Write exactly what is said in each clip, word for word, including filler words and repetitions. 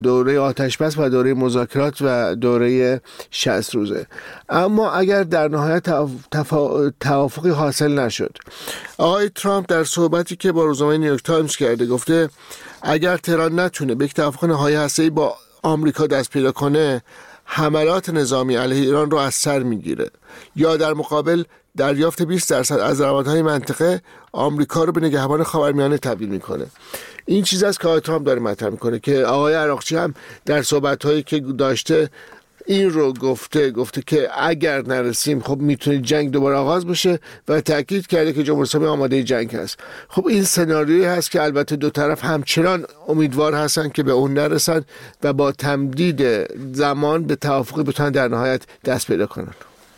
دوره آتش بس و دوره مذاکرات و دوره شصت روزه. اما اگر در نهایت تفا... توافقی حاصل نشد، آقای ترامپ در صحبتی که با روزنامه نیویورک تایمز کرده گفته اگر تهران نتونه به یک توافق نهایی هسته‌ای با آمریکا دست پیدا کنه، حملات نظامی علیه ایران رو از سر میگیره، یا در مقابل دریافت بیست درصد از درآمدهای منطقه آمریکا رو به نگهبان خاورمیانه تبدیل میکنه. این چیز است که آقای ترامپ داره مطرح میکنه که آقای عراقچی هم در صحبت‌هایی که داشته این رو گفته گفته که اگر نرسیم خب میتونه جنگ دوباره آغاز بشه و تاکید کرده که جمهوری اسلامی آماده جنگ هست. خب این سناریویی هست که البته دو طرف همچنان امیدوار هستن که به اون نرسن و با تمدید زمان به توافقی بتونن در نهایت دست پیدا کنن.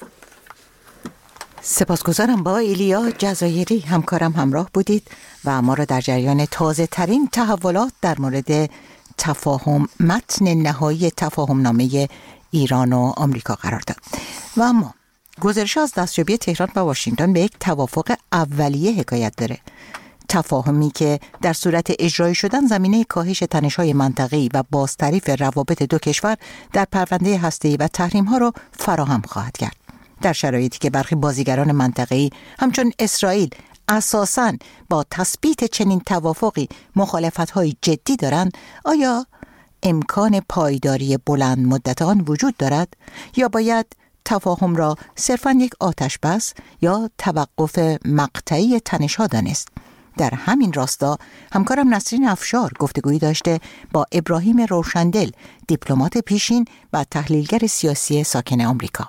سپاسگزارم. با ایلیا جزایری همکارم همراه بودید و ما را در جریان تازه ترین تحولات در مورد تفاهم متن نهایی تفاهم نامه ایران و آمریکا قرار داد. و اما گزارش از دستیابی تهران و واشنگتن به یک توافق اولیه حکایت داره، تفاهمی که در صورت اجرایی شدن زمینه کاهش تنش‌های منطقه‌ای و بازتعریف روابط دو کشور در پرونده هسته‌ای و تحریم‌ها را فراهم خواهد کرد. در شرایطی که برخی بازیگران منطقه‌ای همچون اسرائیل اساساً با تثبیت چنین توافقی مخالفت‌های جدی دارند، آیا امکان پایداری بلند مدت آن وجود دارد یا باید تفاهم را صرفاً یک آتش بس یا توقف مقطعی تنش‌ها دانست؟ در همین راستا همکارم نسرین افشار گفتگویی داشته با ابراهیم روشندل، دیپلمات پیشین و تحلیلگر سیاسی ساکن آمریکا.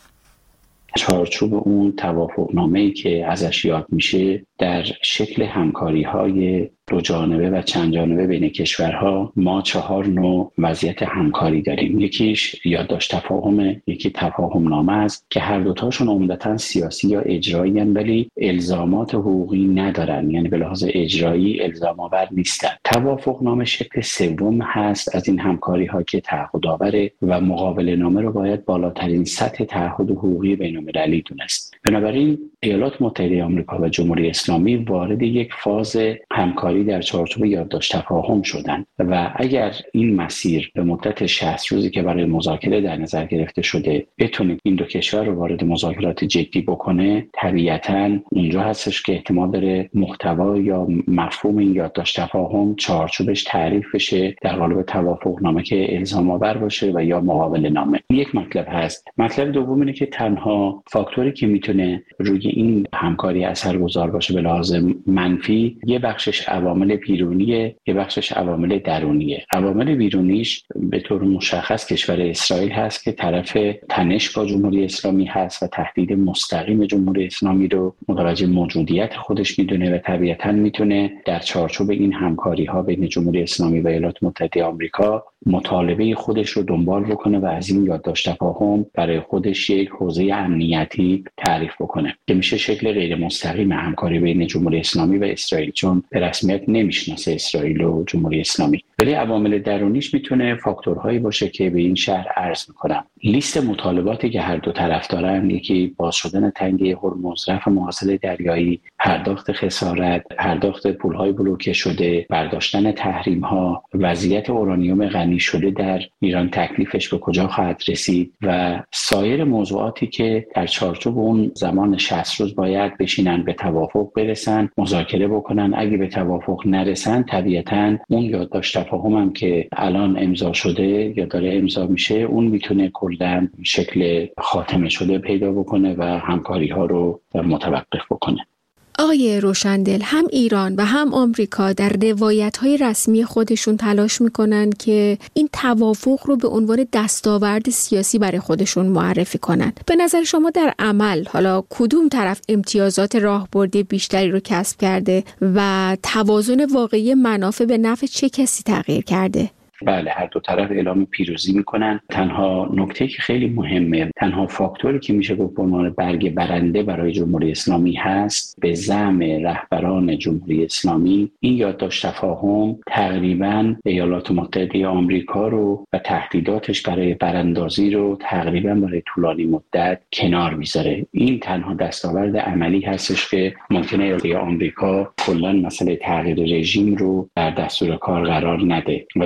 چارچوب اون توافقنامه‌ای که ازش یاد میشه در شکل همکاری‌های دو جانبه و چند جانبه بین کشورها ما چهار نوع وضعیت همکاری داریم. یکیش یادداشت تفاهمه، یکی تفاهم نامه است که هر دوتاشون عمدتاً سیاسی یا اجرایی هستند ولی الزامات حقوقی ندارن، یعنی به لحاظ اجرایی الزام آور نیستن. توافق نامه شکل سوم هست از این همکاری ها که تعهدآور و مقابله نامه رو باید بالاترین سطح تعهد حقوقی بین‌المللی دونست. بنابراین ایالات متحده آمریکا و جمهوری اسلامی وارد یک فاز همکاری در چارچوب یادداشت تفاهم شدند و اگر این مسیر به مدت شصت روزی که برای مذاکره در نظر گرفته شده بتونه این دو کشور رو وارد مذاکرات جدی بکنه، طبیعتاً اونجا هستش که احتمال داره محتوا یا مفهوم این یادداشت تفاهم چارچوبش تعریف بشه در قالب توافقنامه که الزام آور باشه و یا مقابله نامه. یک مطلب هست. مطلب دوم اینه که تنها فاکتوری که میتونه روی این همکاری اثرگذار باشه به لحاظ منفی یه بخشش عوامل بیرونیه، یه بخشش عوامل درونیه. عوامل بیرونیش به طور مشخص کشور اسرائیل هست که طرف تنش با جمهوری اسلامی هست و تهدید مستقیم جمهوری اسلامی رو متوجه موجودیت خودش میدونه و طبیعتاً میتونه در چارچوب این همکاری ها بین جمهوری اسلامی و ایالات متحده آمریکا مطالبه خودش رو دنبال بکنه و از این یادداشت تفاهم برای خودش یک حوزه امنیتی تعریف بکنه که میشه شکل غیر مستقیم همکاری بین جمهوری اسلامی و اسرائیل، چون به رسمیت نمیشناسه اسرائیل و جمهوری اسلامی. ولی عوامل درونیش میتونه فاکتورهایی باشه که به این شهر عرض میکنم. لیست مطالباتی که هر دو طرف دارن، یکی باز شدن تنگه هرمز، رفع محاصره دریایی، پرداخت خسارت، پرداخت پولهای بلوکه شده، برداشتن تحریم‌ها، وضعیت اورانیوم غنی شده در ایران تکلیفش به کجا خواهد رسید و سایر موضوعاتی که در چارچوب اون زمان شصت روز باید بشینن به توافق برسن، مذاکره بکنن. اگه به توافق نرسن طبیعتاً اون یادداشت تفاهم هم که الان امضا شده یا داره امضا میشه اون میتونه کلاً شکل خاتمه شده پیدا بکنه و همکاری ها رو متوقف بکنه. آقای روشندل، هم ایران و هم آمریکا در روایت‌های رسمی خودشون تلاش میکنن که این توافق رو به عنوان دستاورد سیاسی برای خودشون معرفی کنن. به نظر شما در عمل حالا کدوم طرف امتیازات راهبردی بیشتری رو کسب کرده و توازن واقعی منافع به نفع چه کسی تغییر کرده؟ بله، هر دو طرف اعلام پیروزی میکنن. تنها نکته که خیلی مهمه، تنها فاکتوری که میشه به عنوان برگ برنده برای جمهوری اسلامی هست، به زعم رهبران جمهوری اسلامی این یادداشت تفاهم تقریباً ایالات متحده آمریکا رو و تهدیداتش برای براندازی رو تقریباً برای طولانی مدت کنار میذاره. این تنها دستاورد عملی هستش که ممکنه ایالات آمریکا کلاً مسئله تغییر رژیم رو در دستور کار قرار نده و جمهوری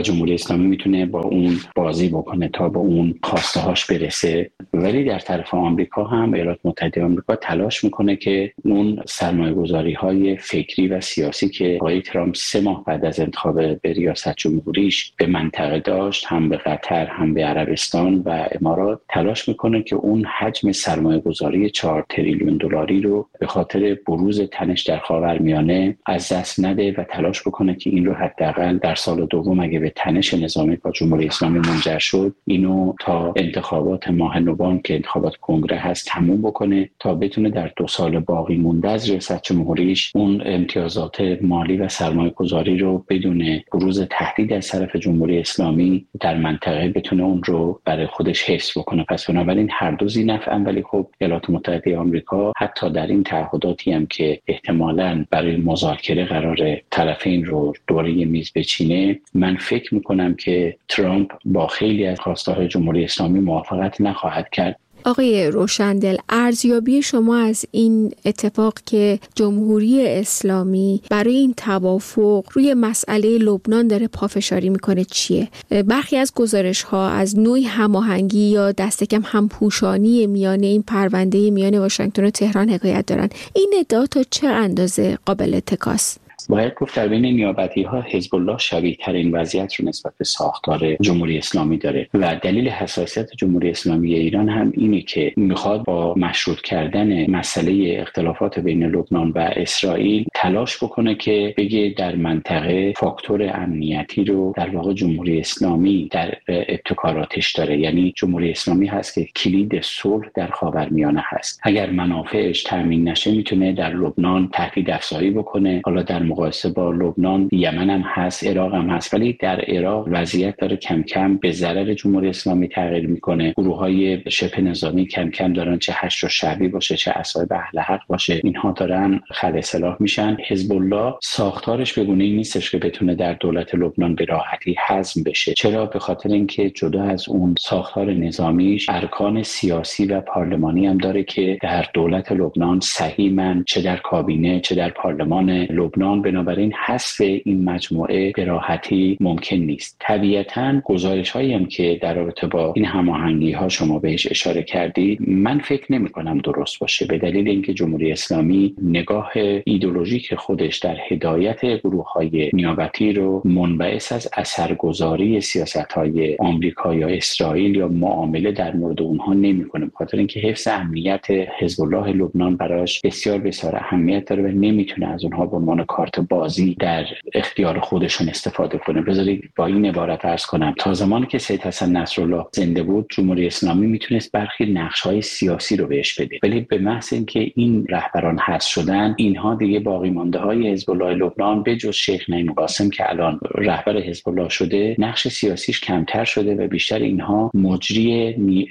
اسلامی میتونه با اون بازی بکنه تا به اون خواسته هاش برسه. ولی در طرف آمریکا هم ایالات متحده آمریکا تلاش میکنه که اون سرمایه‌گذاری های فکری و سیاسی که آقای ترامپ سه ماه بعد از انتخاب به ریاست جمهوریش به منطقه داشت، هم به قطر هم به عربستان و امارات، تلاش میکنه که اون حجم سرمایه‌گذاری چهار تریلیون دلاری رو به خاطر بروز تنش در خاورمیانه از دست نده و تلاش بکنه که این رو حداقل در سال دوم اگه به تنش نظامی با جمهوری اسلامی منجر شد، اینو تا انتخابات ماه نوامبر که انتخابات کنگره هست تموم بکنه تا بتونه در دو سال باقی مونده از ریاست جمهوریش اون امتیازات مالی و سرمایه‌گذاری رو بدون بروز تهدید از طرف جمهوری اسلامی در منطقه بتونه اون رو برای خودش حفظ بکنه. پس بنابراین هر دو ذی‌نفعن، ولی خب ایالات متحده آمریکا حتی در این تعهداتی هم که احتمالاً برای مذاکره قرار طرفین رو دوره میز بچینه، من فکر میکنم که ترامپ با خیلی از خواسته‌های جمهوری اسلامی موافقت نخواهد کرد. آقای روشندل، ارزیابی شما از این اتفاق که جمهوری اسلامی برای این توافق روی مسئله لبنان داره پافشاری میکنه چیه؟ برخی از گزارش ها از نوعی هماهنگی یا دست کم همپوشانی میان این پرونده میان واشنگتن و تهران حکایت دارن. این ادعا تا چه اندازه قابل اتکاست؟ باید گفت در بین نیابتی‌ها حزب الله شبیه ترین وضعیت رو نسبت به ساختار جمهوری اسلامی داره و دلیل حساسیت جمهوری اسلامی ایران هم اینه که میخواد با مشروط کردن مسئله اختلافات بین لبنان و اسرائیل تلاش بکنه که بگه در منطقه فاکتور امنیتی رو در واقع جمهوری اسلامی در ابتکاراتش داره. یعنی جمهوری اسلامی هست که کلید صلح در خاورمیانه هست. اگر منافعش تامین نشه میتونه در لبنان تهدید افزایی بکنه. حالا در مقایسه با لبنان یمن هم هست، عراق هم هست، ولی در عراق وضعیت داره کم کم به ضرر جمهوری اسلامی تغییر میکنه. گروه‌های شبه نظامی کم کم دارن، چه حشد شعبی باشه چه اصحاب اهل حق باشه، اینها دارن خلع سلاح میشن. حزب الله ساختارش به گونه‌ای نیستش که بتونه در دولت لبنان به راحتی هضم بشه. چرا؟ به خاطر اینکه جدا از اون ساختار نظامیش ارکان سیاسی و پارلمانی هم داره که در دولت لبنان صحیحاً چه در کابینه چه در پارلمان لبنان، بنابراین حذف این مجموعه به راحتی ممکن نیست. طبیعتاً گزارش‌هایی هم که در رابطه با این هماهنگی‌ها شما بهش اشاره کردید من فکر نمی‌کنم درست باشه، به دلیل اینکه جمهوری اسلامی نگاه ایدئولوژیک خودش در هدایت گروه‌های نیابتی رو منبعث از اثرگذاری سیاست‌های آمریکا یا اسرائیل یا معامله در مورد اونها نمی‌کنه، به خاطر اینکه حفظ امنیت حزب الله لبنان براش بسیار بسیار اهمیت داره و نمی‌تونه از اونها به عنوان کارت بازی در اختیار خودشون استفاده کنه. بذارید با این عبارت عرض کنم، تا زمانی که سید حسن نصرالله زنده بود جمهوری اسلامی میتونست برخی نقش‌های سیاسی رو بهش بده، ولی به محض اینکه این رهبران حذف شدن اینها دیگه باقی مانده‌های حزب الله لبنان به جز شیخ نعیم قاسم که الان رهبر حزب الله شده نقش سیاسیش کمتر شده و بیشتر اینها مجری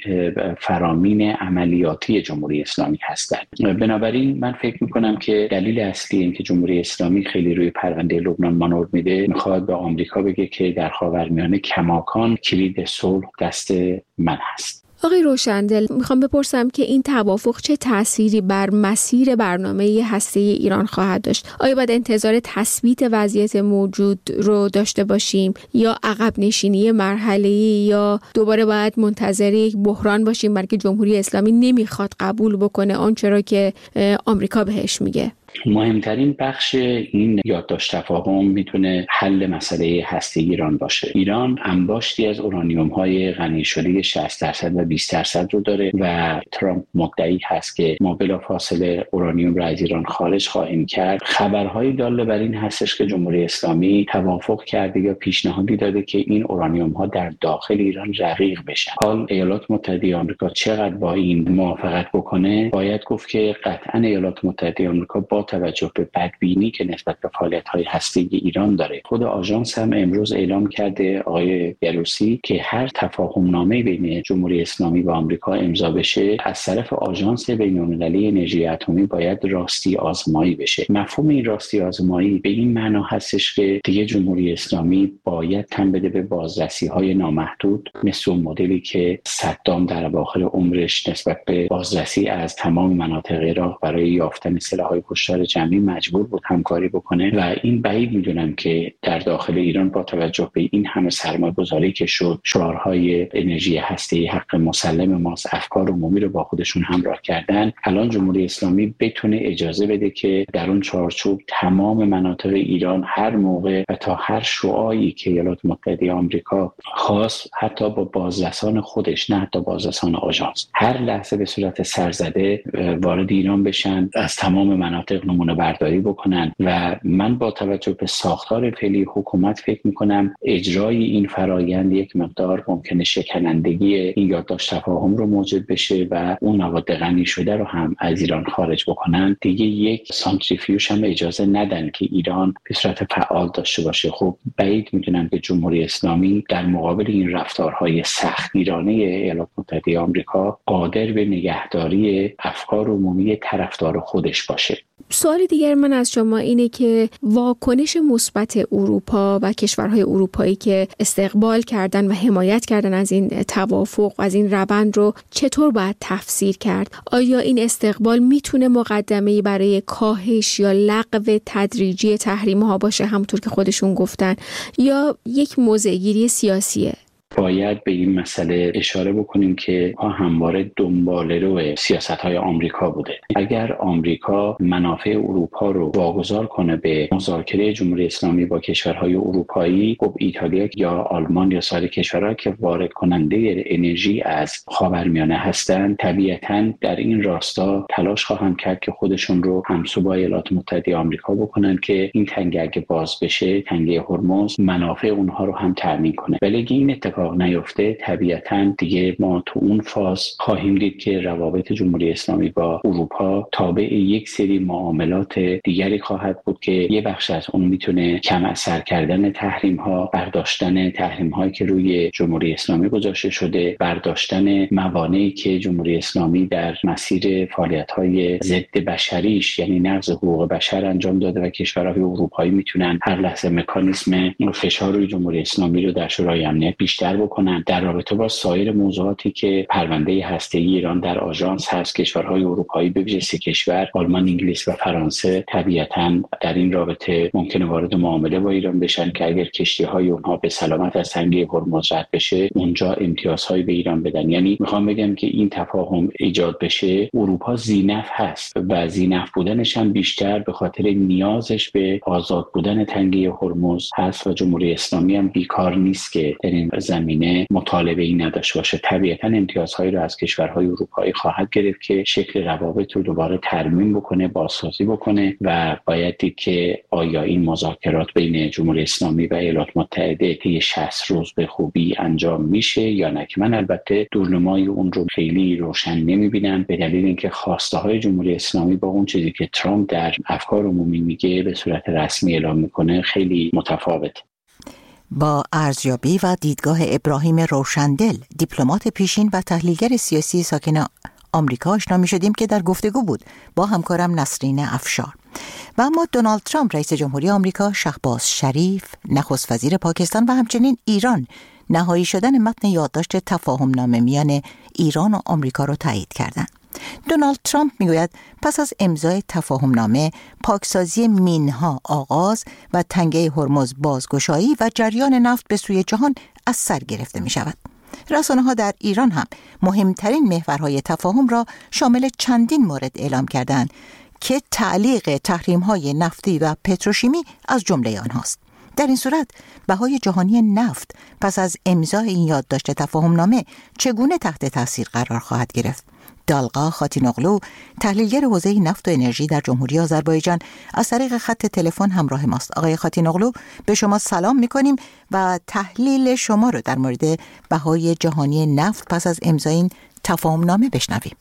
فرامین عملیاتی جمهوری اسلامی هستند. بنابراین من فکر می‌کنم که دلیل اصلی این که جمهوری اسلامی خیلی روی پرونده لبنان مانور میده میخواد به آمریکا بگه که در خاورمیانه کماکان کلید صلح دست من هست. آقای روشندل، میخوام بپرسم که این توافق چه تأثیری بر مسیر برنامه هسته‌ای ایران خواهد داشت؟ آیا باید انتظار تثبیت وضعیت موجود رو داشته باشیم یا عقب نشینی مرحله‌ای، یا دوباره باید منتظر یک بحران باشیم بلکه جمهوری اسلامی نمیخواد قبول بکنه آنچه را که آمریکا بهش میگه؟ مهمترین بخش این یادداشت تفاهم میتونه حل مسئله هسته‌ای ایران باشه. ایران انباشتی از اورانیوم‌های غنی شده شصت درصد و بیست درصد رو داره و ترامپ مدعی هست که ما بلافاصله اورانیوم را از ایران خارج خواهیم کرد. خبرهای داله بر این هستش که جمهوری اسلامی توافق کرده یا پیشنهادی داده که این اورانیوم‌ها در داخل ایران رقیق بشن. حال ایالات متحده آمریکا چقدر با این موافقت بکنه؟ باید گفت که قطعاً ایالات متحده آمریکا با توجه به بدبینی که نسبت به فعالیت‌های هسته‌ای ایران داره، خود آژانس هم امروز اعلام کرده آقای گروسی که هر تفاهم‌نامه بین جمهوری اسلامی و آمریکا امضا بشه از طرف آژانس بین‌المللی انرژی اتمی باید راستی آزمایی بشه. مفهوم این راستی آزمایی به این معنا هستش که دیگه جمهوری اسلامی باید تن بده به بازرسی‌های نامحدود، مثل اون مدلی که صدام در اواخر عمرش نسبت به بازرسی از تمام مناطق عراق برای یافتن سلاح‌های کشتار کشور جمعی مجبور بود همکاری بکنه و این بعید میدونم که در داخل ایران با توجه به این همه سرمایه‌گذاری که شد، شعارهای انرژی هسته‌ای حق مسلم ماست، افکار عمومی رو با خودشون همراه کردن، الان جمهوری اسلامی بتونه اجازه بده که در اون چارچوب تمام مناطق ایران هر موقع و تا هر شعاعی که ایالات متحده آمریکا خواست، حتی با بازرسان خودش، نه حتی بازرسان آژانس، هر لحظه به صورت سرزده وارد ایران بشن، از تمام مناطق نمونه برداری بکنن. و من با توجه به ساختار فعلی حکومت فکر میکنم اجرای این فرایند یک مقدار ممکنه شکنندگی این یادداشت تفاهم رو موجب بشه و اون مواد غنی شده رو هم از ایران خارج بکنن. دیگه یک سانتریفیوژ هم اجازه ندن که ایران به صورت فعال داشته باشه. خب بعید میدونم که جمهوری اسلامی در مقابل این رفتارهای سختگیرانه ایالات متحده آمریکا قادر به نگهداری افکار عمومی طرفدار خودش باشه. سوال دیگر من از شما اینه که واکنش مثبت اروپا و کشورهای اروپایی که استقبال کردن و حمایت کردن از این توافق و از این روند رو چطور باید تفسیر کرد؟ آیا این استقبال میتونه مقدمه‌ای برای کاهش یا لغو تدریجی تحریم‌ها باشه همونطور که خودشون گفتن، یا یک موضع‌گیری سیاسیه؟ باید به این مسئله اشاره بکنیم که ها همواره دنباله‌رو سیاست‌های آمریکا بوده. اگر آمریکا منافع اروپا رو واگذار کنه به مذاکره جمهوری اسلامی با کشورهای اروپایی، خب ایتالیا یا آلمان یا سایر کشورها که وارد کننده انرژی از خاورمیانه هستند، طبیعتاً در این راستا تلاش خواهند کرد که خودشون رو همسو با ایالات متحده آمریکا بکنن که این تنگه اگه باز بشه، تنگه هرمز، منافع اونها رو هم تامین کنه. ولی این اتفاق نیفته، طبیعتاً دیگه ما تو اون فاز خواهیم دید که روابط جمهوری اسلامی با اروپا تابع یک سری معاملات دیگری خواهد بود که یه بخش از اون میتونه کم اثر کردن تحریم ها، برداشتن تحریم هایی که روی جمهوری اسلامی گذاشته شده، برداشتن موانعی که جمهوری اسلامی در مسیر فعالیت های ضد بشریش یعنی نقض حقوق بشر انجام داده و کشورهای اروپایی میتونن هر لحظه مکانیزم فشار روی جمهوری اسلامی رو در شورای امنیت بیشتر بکنن. در رابطه با سایر موضوعاتی که پرونده هسته‌ای ایران در آژانس هست، کشورهای اروپایی به ویژه سه کشور آلمان، انگلیس و فرانسه طبیعتاً در این رابطه ممکنه وارد معامله با ایران بشن که اگر کشتی‌های اونها به سلامت از تنگه هرمز رد بشه، اونجا امتیازهای به ایران بدن. یعنی میخوام بگم که این تفاهم ایجاد بشه، اروپا ذی‌نفع هست و ذی‌نفع بودنش هم بیشتر به خاطر نیازش به آزاد بودن تنگه هرمز هست و جمهوری اسلامی هم بیکار نیست که در این زمینه مطالبه‌ای نداشته باشه. طبیعتاً امتیازهایی رو از کشورهای اروپایی خواهد گرفت که شکل روابط رو دوباره ترمیم بکنه، بازسازی بکنه و باید دید که آیا این مذاکرات بین جمهوری اسلامی و ایالات متحده طی شصت روز به خوبی انجام میشه یا نه، که من البته دورنمای اون رو خیلی روشن نمیبینم، به دلیل اینکه خواسته های جمهوری اسلامی با اون چیزی که ترامپ در افکار عمومی میگه به صورت رسمی اعلام میکنه خیلی متفاوت. با ارزیابی و دیدگاه ابراهیم روشندل، دیپلمات پیشین و تحلیلگر سیاسی ساکن آمریکا، آشنا می شدیم که در گفتگو بود با همکارم نسرین افشار. و اما دونالد ترامپ رئیس جمهوری آمریکا، شهباز شریف نخست وزیر پاکستان و همچنین ایران نهایی شدن متن یادداشت تفاهم نامه میان ایران و آمریکا را تایید کردند. دونالد ترامپ میگوید پس از امضای تفاهم نامه، پاکسازی مینها آغاز و تنگه هرمز بازگشایی و جریان نفت به سوی جهان از سر گرفته می شود. رسانه‌ها در ایران هم مهمترین محورهای تفاهم را شامل چندین مورد اعلام کردند که تعلیق تحریم‌های نفتی و پتروشیمی از جمله آنهاست. در این صورت بهای جهانی نفت پس از امضای این یادداشت تفاهم نامه چگونه تحت تاثیر قرار خواهد گرفت؟ دالقا خاتینوغلو، تحلیلگر حوزه نفت و انرژی در جمهوری آذربایجان، از طریق خط تلفن همراه ماست. آقای خاتینوغلو، به شما سلام می‌کنیم و تحلیل شما رو در مورد بهای جهانی نفت پس از امضای این تفاهم نامه بشنویم.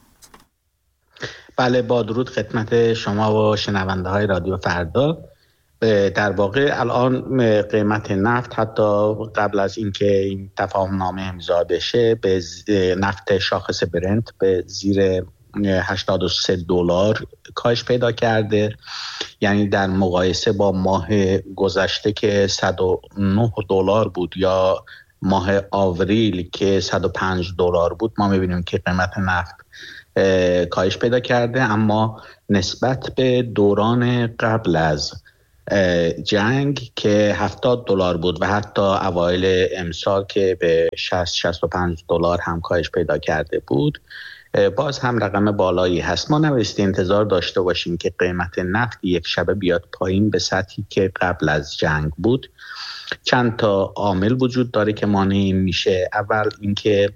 بله، با درود خدمت شما و شنونده های رادیو فردا. در واقع الان قیمت نفت حتی قبل از اینکه این تفاهم نامه امضا بشه به نفت شاخص برنت به زیر هشتاد و سه دلار کاهش پیدا کرده، یعنی در مقایسه با ماه گذشته که صد و نه دلار بود یا ماه آوریل که صد و پنج دلار بود ما می‌بینیم که قیمت نفت کاهش پیدا کرده، اما نسبت به دوران قبل از جنگ که هفتاد دلار بود و حتی اوایل امسال که به شصت شصت و پنج دلار هم کاهش پیدا کرده بود، باز هم رقم بالایی هست. ما نبایستی انتظار داشته باشیم که قیمت نفت یک شبه بیاد پایین به سطحی که قبل از جنگ بود. چند تا عامل وجود داره که مانع این میشه. اول اینکه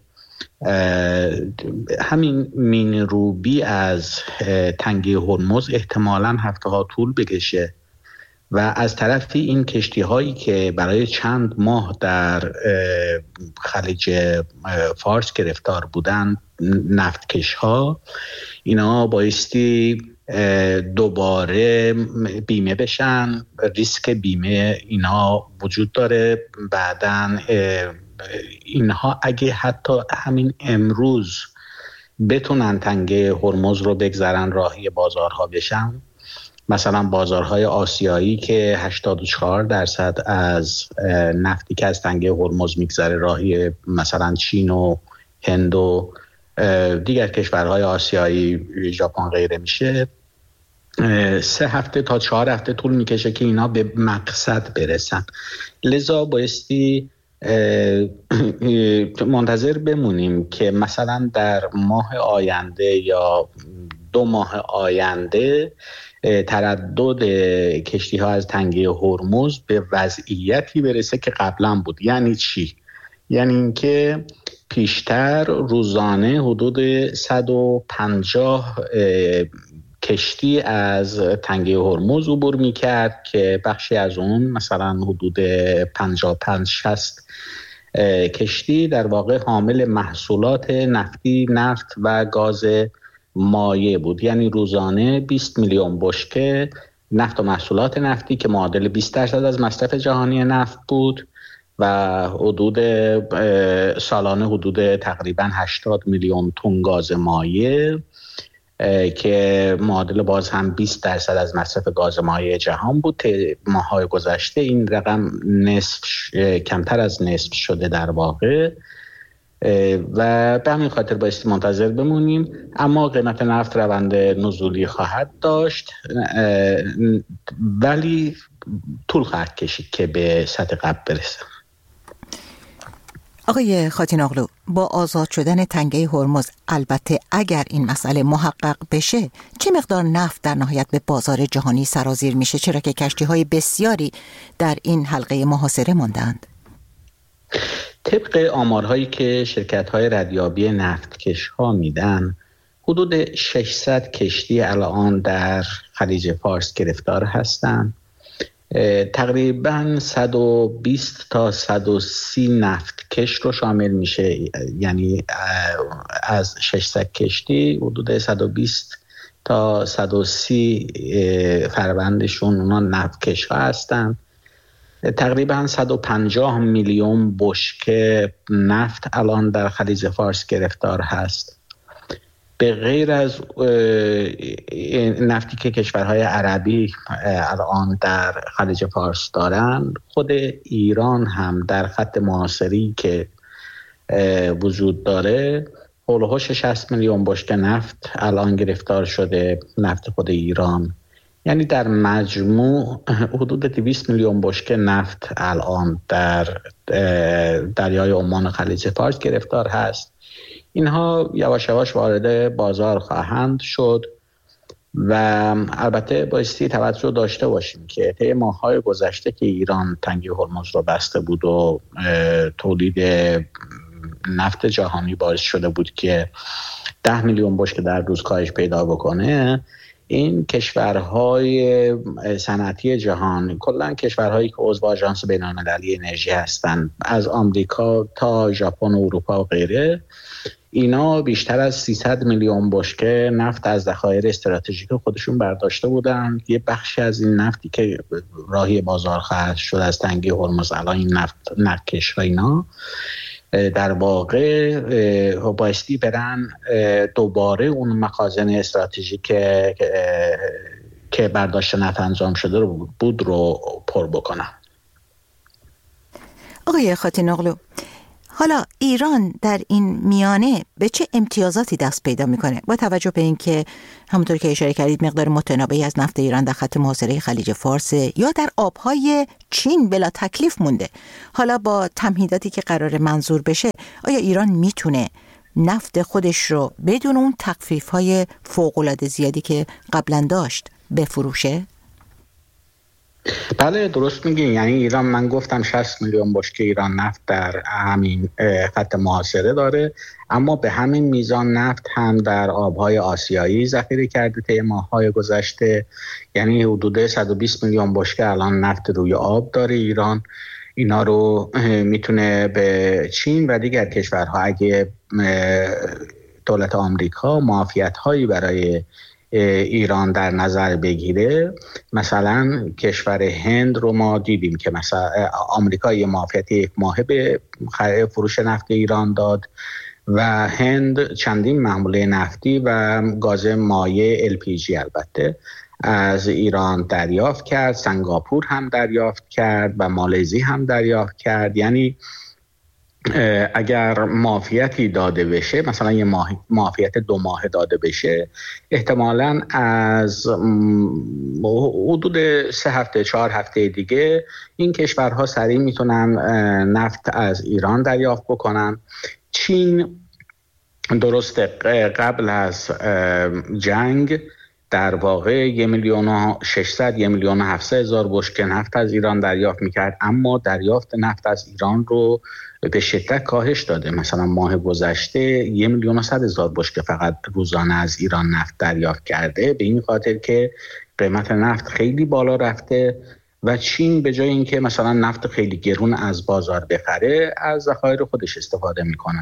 همین مین روبی از تنگه هرمز احتمالاً هفته ها طول بکشه و از طرفی این کشتی هایی که برای چند ماه در خلیج فارس گرفتار بودن، نفتکش ها، اینا بایستی دوباره بیمه بشن. ریسک بیمه اینا وجود داره. بعدن اینها اگه حتی همین امروز بتونن تنگه هرمز رو بگذرن راهی بازارها بشن، مثلا بازارهای آسیایی که هشتاد و چهار درصد از نفتی که از تنگه هرمز میگذره راهی مثلا چین و هند و دیگر کشورهای آسیایی، ژاپن غیره میشه، سه هفته تا چهار هفته طول میکشه که اینا به مقصد برسن. لذا بایستی منتظر بمونیم که مثلا در ماه آینده یا دو ماه آینده تردد کشتی ها از تنگه هرمز به وضعیتی برسه که قبلا بود. یعنی چی؟ یعنی اینکه پیشتر روزانه حدود صد و پنجاه کشتی از تنگه هرمز عبور میکرد که بخشی از اون مثلا حدود پنجاه و پنج شصت کشتی در واقع حامل محصولات نفتی، نفت و گاز مایع بود. یعنی روزانه بیست میلیون بشکه نفت و محصولات نفتی که معادل بیست درصد از مصرف جهانی نفت بود و حدود سالانه حدود تقریبا هشتاد میلیون تن گاز مایع که معادل باز هم بیست درصد از مصرف گاز مایع جهان بود. ماه‌های گذشته این رقم نصف کمتر از نصف شده در واقع و به همین خاطر بایستی منتظر بمونیم. اما قیمت نفت روند نزولی خواهد داشت ولی طول خواهد کشید که به سطح قبل برسه. آقای خاتین-اغلو، با آزاد شدن تنگه هرمز، البته اگر این مسئله محقق بشه، چه مقدار نفت در نهایت به بازار جهانی سرازیر میشه، چرا که کشتی‌های بسیاری در این حلقه محاصره ماندند؟ طبق آمارهایی که شرکت‌های ردیابی نفتکش‌ها میدن، حدود ششصد کشتی الان در خلیج فارس گرفتار هستند. تقریباً صد و بیست تا صد و سی نفتکش رو شامل میشه. یعنی از ششصد کشتی حدود صد و بیست تا صد و سی فروندشون اونا نفتکش ها هستن. تقریباً صد و پنجاه میلیون بشکه نفت الان در خلیج فارس گرفتار هست. به غیر از نفتی که کشورهای عربی الان در خلیج فارس دارن، خود ایران هم در خط محاصری که وجود داره هولوش شصت میلیون بشکه نفت الان گرفتار شده، نفت خود ایران. یعنی در مجموع حدود دویست میلیون بشکه نفت الان در دریای عمان خلیج فارس گرفتار هست. اینها یواش یواش وارد بازار خواهند شد و البته بایستی توجه داشته باشیم که طی ماه‌های گذشته که ایران تنگه هرمز رو بسته بود و تولید نفت جهانی باعث شده بود که ده میلیون بشکه در روز کاهش پیدا بکنه، این کشورهای صنعتی جهان، کلا کشورهایی که عضو آژانس بین‌المللی انرژی هستند، از آمریکا تا ژاپن و اروپا و غیره، اینا بیشتر از سیصد میلیون بشکه نفت از ذخایر استراتژیک خودشون برداشته بودن. یه بخشی از این نفتی که راهی بازار خواهد شد از تنگه هرمز، الان این نفت نفتکش ها اینا در واقع بایستی برن دوباره اون مخازن استراتژیک که که برداشت نفت انجام شده رو بود رو پر بکنن. آقای خاتین-اغلو، حالا ایران در این میانه به چه امتیازاتی دست پیدا میکنه با توجه به اینکه همونطور که اشاره کردید مقدار متناوبی از نفت ایران در خط محاصره خلیج فارس یا در آبهای چین بلا تکلیف مونده؟ حالا با تمهیداتی که قرار منظور بشه، آیا ایران میتونه نفت خودش رو بدون اون تخفیف‌های فوق‌العاده زیادی که قبلا داشت بفروشه؟ بله درست میگین. یعنی ایران، من گفتم شصت میلیون بشکه ایران نفت در همین خط محاصره داره، اما به همین میزان نفت هم در آبهای آسیایی ذخیره کرده طی ماه‌های گذشته. یعنی حدود صد و بیست میلیون بشکه الان نفت روی آب داره ایران. اینا رو میتونه به چین و دیگر کشورها، اگه دولت آمریکا معافیت‌هایی برای ایران در نظر بگیره، مثلا کشور هند رو ما دیدیم که مثلا آمریکا یه معافیت یک ماهه به فروش نفت ایران داد و هند چندین محموله نفتی و گاز مایع ال پی جی البته از ایران دریافت کرد. سنگاپور هم دریافت کرد و مالزی هم دریافت کرد. یعنی اگر معافیتی داده بشه، مثلا یه معافیت دو ماه داده بشه، احتمالاً از حدود سه هفته چهار هفته دیگه این کشورها سریع میتونن نفت از ایران دریافت بکنن. چین درسته قبل از جنگ در واقع یک میلیون و ششصد یک میلیون و هفتصد هزار بشکه نفت از ایران دریافت میکرد، اما دریافت نفت از ایران رو به شدت کاهش داده. مثلا ماه گذشته یک میلیون و صد هزار بشکه فقط روزانه از ایران نفت دریافت کرده، به این خاطر که قیمت نفت خیلی بالا رفته و چین به جای اینکه مثلا نفت خیلی گرون از بازار بخره، از ذخایر خودش استفاده میکنه.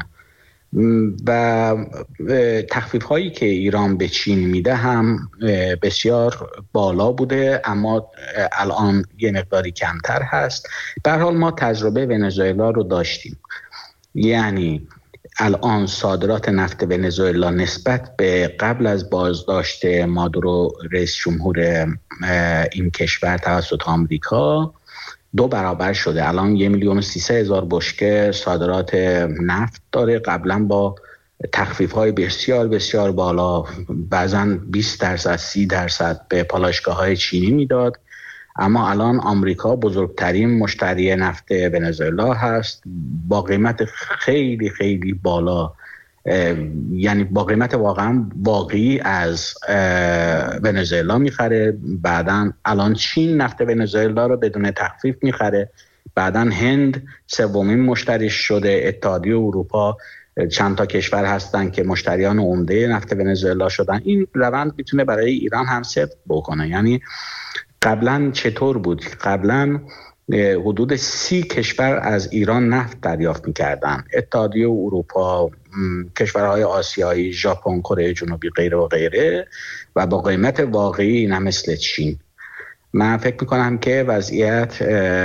و تخفیف هایی که ایران به چین میده هم بسیار بالا بوده، اما الان یه مقداری کمتر هست. به هر حال ما تجربه ونزوئلا رو داشتیم. یعنی الان صادرات نفت ونزوئلا نسبت به قبل از بازداشت مادورو رئیس جمهور این کشور توسط آمریکا دو برابر شده. الان یک میلیون و سیصد هزار بشکه صادرات نفت داره. قبلا با تخفیف های بسیار بسیار بالا، بعضا بیست درصد سی درصد به پالایشگاه های چینی میداد، اما الان آمریکا بزرگترین مشتری نفت ونزوئلا هست با قیمت خیلی خیلی بالا، یعنی با قیمت واقعا واقعی از ونزوئلا میخره. بعدن الان چین نفت ونزوئلا رو بدون تخفیف میخره، بعدن هند سومین مشتریش شده، اتحادیه اروپا چند تا کشور هستن که مشتریان عمده نفت ونزوئلا شدن. این روند میتونه برای ایران هم صدق بکنه. یعنی قبلا چطور بود؟ قبلا حدود سی کشور از ایران نفت دریافت می‌کردن، اتحادیه اروپا، کشورهای آسیایی، ژاپن، کره جنوبی، غیره و غیره، و با قیمت واقعی، نه مثل چین. من فکر می‌کنم که وضعیت،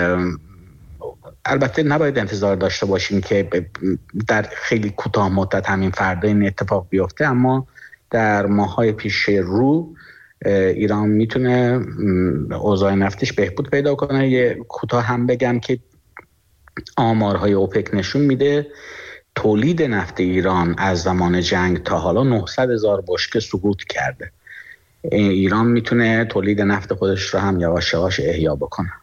البته نباید انتظار داشته باشیم که در خیلی کوتاه مدت همین فردا این اتفاق بیفته، اما در ماه‌های پیش رو ایران میتونه اوضاع نفتش بهبود پیدا کنه. یه کوتاه هم بگم که آمارهای اوپک نشون میده تولید نفت ایران از زمان جنگ تا حالا نهصد هزار بشکه سقوط کرده. ایران میتونه تولید نفت خودش رو هم یواش یواش احیا بکنه.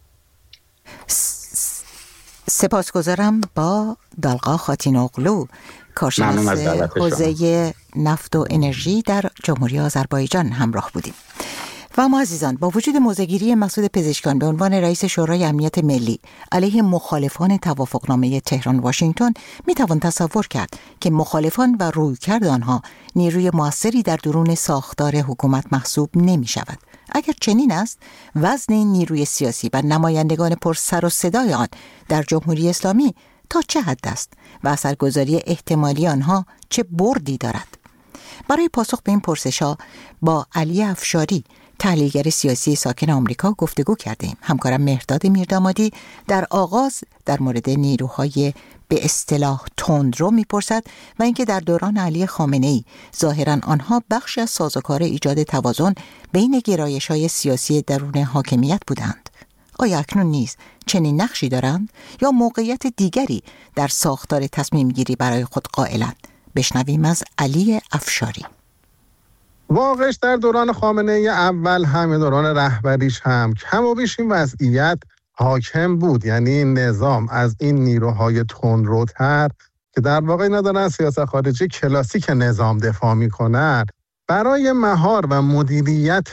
سپاسگزارم. با دالقا خاتینوغلو، کارشناس حوزه نفت و انرژی در جمهوری آذربایجان همراه بودیم. و ما عزیزان، با وجود موضع‌گیری مسعود پزشکیان به عنوان رئیس شورای امنیت ملی علیه مخالفان توافقنامه تهران واشنگتن، میتوان تصور کرد که مخالفان و رویکرد آنها نیروی موثری در درون ساختار حکومت محسوب نمی شود. اگر چنین است، وزن این نیروی سیاسی و نمایندگان پر سر و صدای آن در جمهوری اسلامی تا چه حد است و اثرگذاری احتمالی آنها چه بردی دارد؟ برای پاسخ به این پرسش‌ها با علی افشاری، تحلیلگر سیاسی ساکن آمریکا، گفتگو کردیم. همکارم مهرداد میردامادی در آغاز در مورد نیروهای به اصطلاح تندرو میپرسد و اینکه در دوران علی خامنه‌ای ظاهراً آنها بخشی از سازوکار ایجاد توازن بین گرایش‌های سیاسی درون حاکمیت بودند. آیا اکنون نیز چنین نقشی دارند یا موقعیت دیگری در ساختار تصمیم گیری برای خود قائلند؟ بشنویم از علی افشاری. واقعش در دوران خامنه‌ای اول هم دوران رهبریش هم کم و بیش این وضعیت حاکم بود، یعنی نظام از این نیروهای تندروتر که در واقع اینا دارن سیاست خارجی کلاسیک نظام دفاع میکنن برای مهار و مدیریت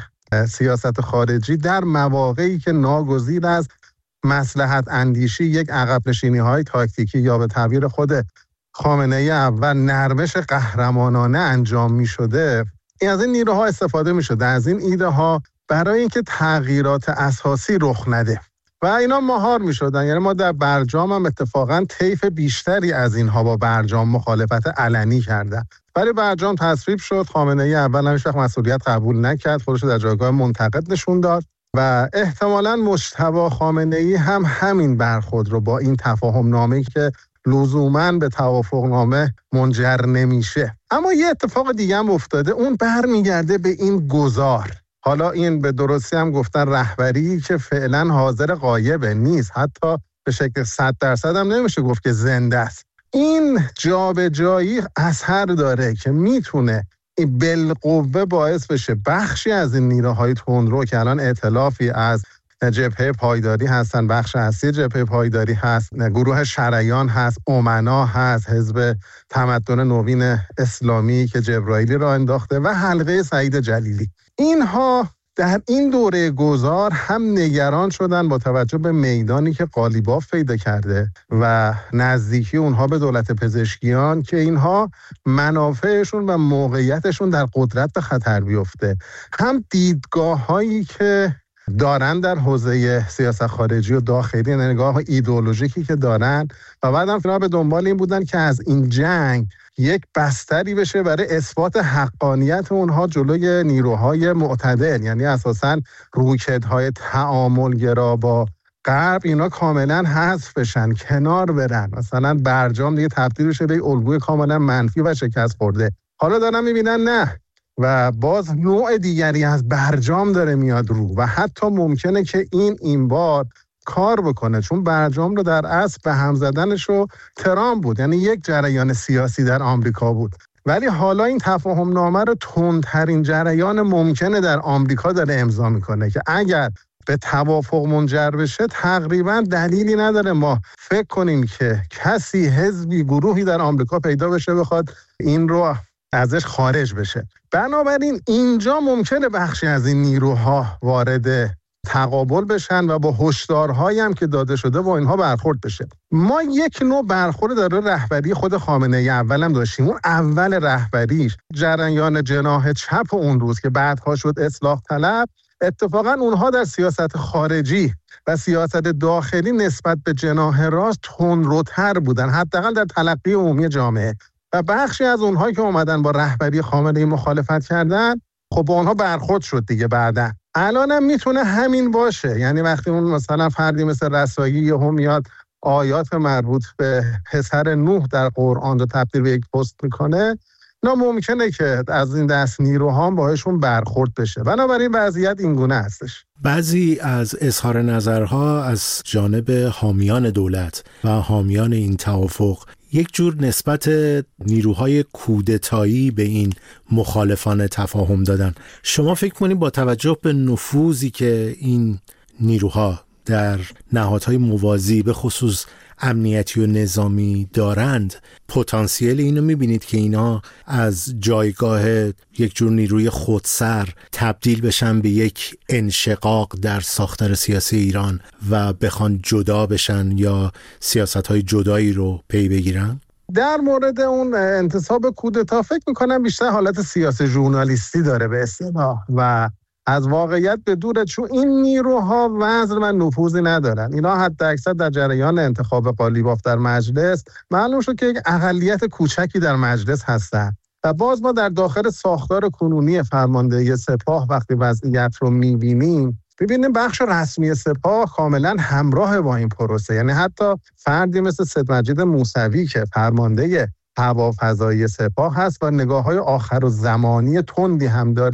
سیاست خارجی در مواقعی که ناگزیر از مصلحت اندیشی یک عقب نشینی های تاکتیکی یا به تعبیر خود خامنه‌ای اول نرمش قهرمانانه انجام می شده، این از این نیروها استفاده می شده، از این ایده ها برای اینکه تغییرات اساسی رخ نده و اینا مهار می شدن. یعنی ما در برجام هم اتفاقا طیف بیشتری از اینها با برجام مخالفت علنی کردن، ولی برجام تصویب شد. خامنه‌ای اول هیچ وقت مسئولیت قبول نکرد، خودش در جایگاه منتقد نشون داد و احتمالاً مجتبی خامنه‌ای هم همین برخورد رو با این تفاهم نامه‌ای که لزوماً به توافق نامه منجر نمیشه. اما یه اتفاق دیگه هم افتاده، اون برمیگرده به این گذار. حالا این به درستی هم گفتن رهبری که فعلا حاضر غایبه، نیست، حتی به شکل صد درصد هم نمیشه گفت که زنده است. این جابجایی اثر داره که میتونه بالقوه باعث بشه بخشی از این نیروهای تندرو که الان ائتلافی از جبهه پایداری هستن، بخش اصلی جبهه پایداری هست، گروه شریان هست، امنا هست، حزب تمدن نوین اسلامی که جبرائیلی را انداخته و حلقه سعید جلیلی، اینها در این دوره گذار هم نگران شدن با توجه به میدانی که قالیباف پیدا کرده و نزدیکی اونها به دولت پزشکیان که اینها منافعشون و موقعیتشون در قدرت به خطر بیفته، هم دیدگاه هایی که دارن در حوزه سیاست خارجی و داخلی، نگاه ایدئولوژیکی که دارن و بعد هم فینا به دنبال این بودن که از این جنگ یک بستری بشه برای اثبات حقانیت اونها جلوی نیروهای معتدل، یعنی اساساً رویکردهای تعاملگرا با غرب اینا کاملا حذف بشن، کنار برن. مثلا برجام دیگه تبدیل بشه به الگوی کاملا منفی و شکست خورده. حالا دارن میبینن نه، و باز نوع دیگری از برجام داره میاد رو و حتی ممکنه که این این بار کار بکنه، چون برجام رو در اصل به هم زدنش رو ترامپ بود، یعنی یک جریان سیاسی در آمریکا بود، ولی حالا این تفاهم نامه رو تندترین جریان ممکنه در آمریکا داره امضا میکنه که اگر به توافق منجر بشه تقریبا دلیلی نداره ما فکر کنیم که کسی، حزبی، گروهی در آمریکا پیدا بشه بخواد این رو ازش خارج بشه. بنابراین اینجا ممکنه بخشی از این نیروها وارد تقابل بشن و با هشدارهایی هم که داده شده با اینها برخورد بشه. ما یک نوع برخورد داره رهبری خود خامنه‌ای اول هم داشتیم. اون اول رهبریش جریان جناح چپ اون روز که بعدها شد اصلاح طلب، اتفاقا اونها در سیاست خارجی و سیاست داخلی نسبت به جناح راست تندروتر بودن، حداقل در تلقی عمومی جامعه، و بخشی از اونها که اومدن با رهبری خامنه‌ای مخالفت کردن خب با اونها برخورد شد دیگه. بعدن الان هم میتونه همین باشه، یعنی وقتی اون مثلا فردی مثل رسایی یهو میاد آیات مربوط به پسر نوح در قرآن رو تبدیل به یک پست میکنه، نه ممکنه که از این دست نیروها باهاشون برخورد بشه. بنابراین وضعیت این گونه هستش. بعضی از اظهار نظرها از جانب حامیان دولت و حامیان این توافق یک جور نسبت نیروهای کودتایی به این مخالفان تفاهم دادن. شما فکر کنید با توجه به نفوذی که این نیروها در نهادهای موازی به خصوص امنیتی و نظامی دارند، پتانسیل اینو میبینید که اینا از جایگاه یک جور نیروی خودسر تبدیل بشن به یک انشقاق در ساختار سیاسی ایران و بخوان جدا بشن یا سیاست‌های جدایی رو پی بگیرن؟ در مورد اون انتصاب کودتا فکر میکنم بیشتر حالت سیاسی ژورنالیستی داره به اصطلاح و از واقعیت به دوره، چون این نیروها وزن و نفوذی ندارن. اینا حتی اکثر در جریان انتخاب قالیباف در مجلس معلوم شد که یک اقلیت کوچکی در مجلس هستن و باز ما در داخل ساختار کنونی فرماندهی سپاه وقتی وضعیت رو میبینیم ببینیم بخش رسمی سپاه کاملا همراه با این پروسه، یعنی حتی فردی مثل سید مجید موسوی که فرمانده هوافضایی سپاه هست و نگاه‌های آخر و زمانی تندی هم داره،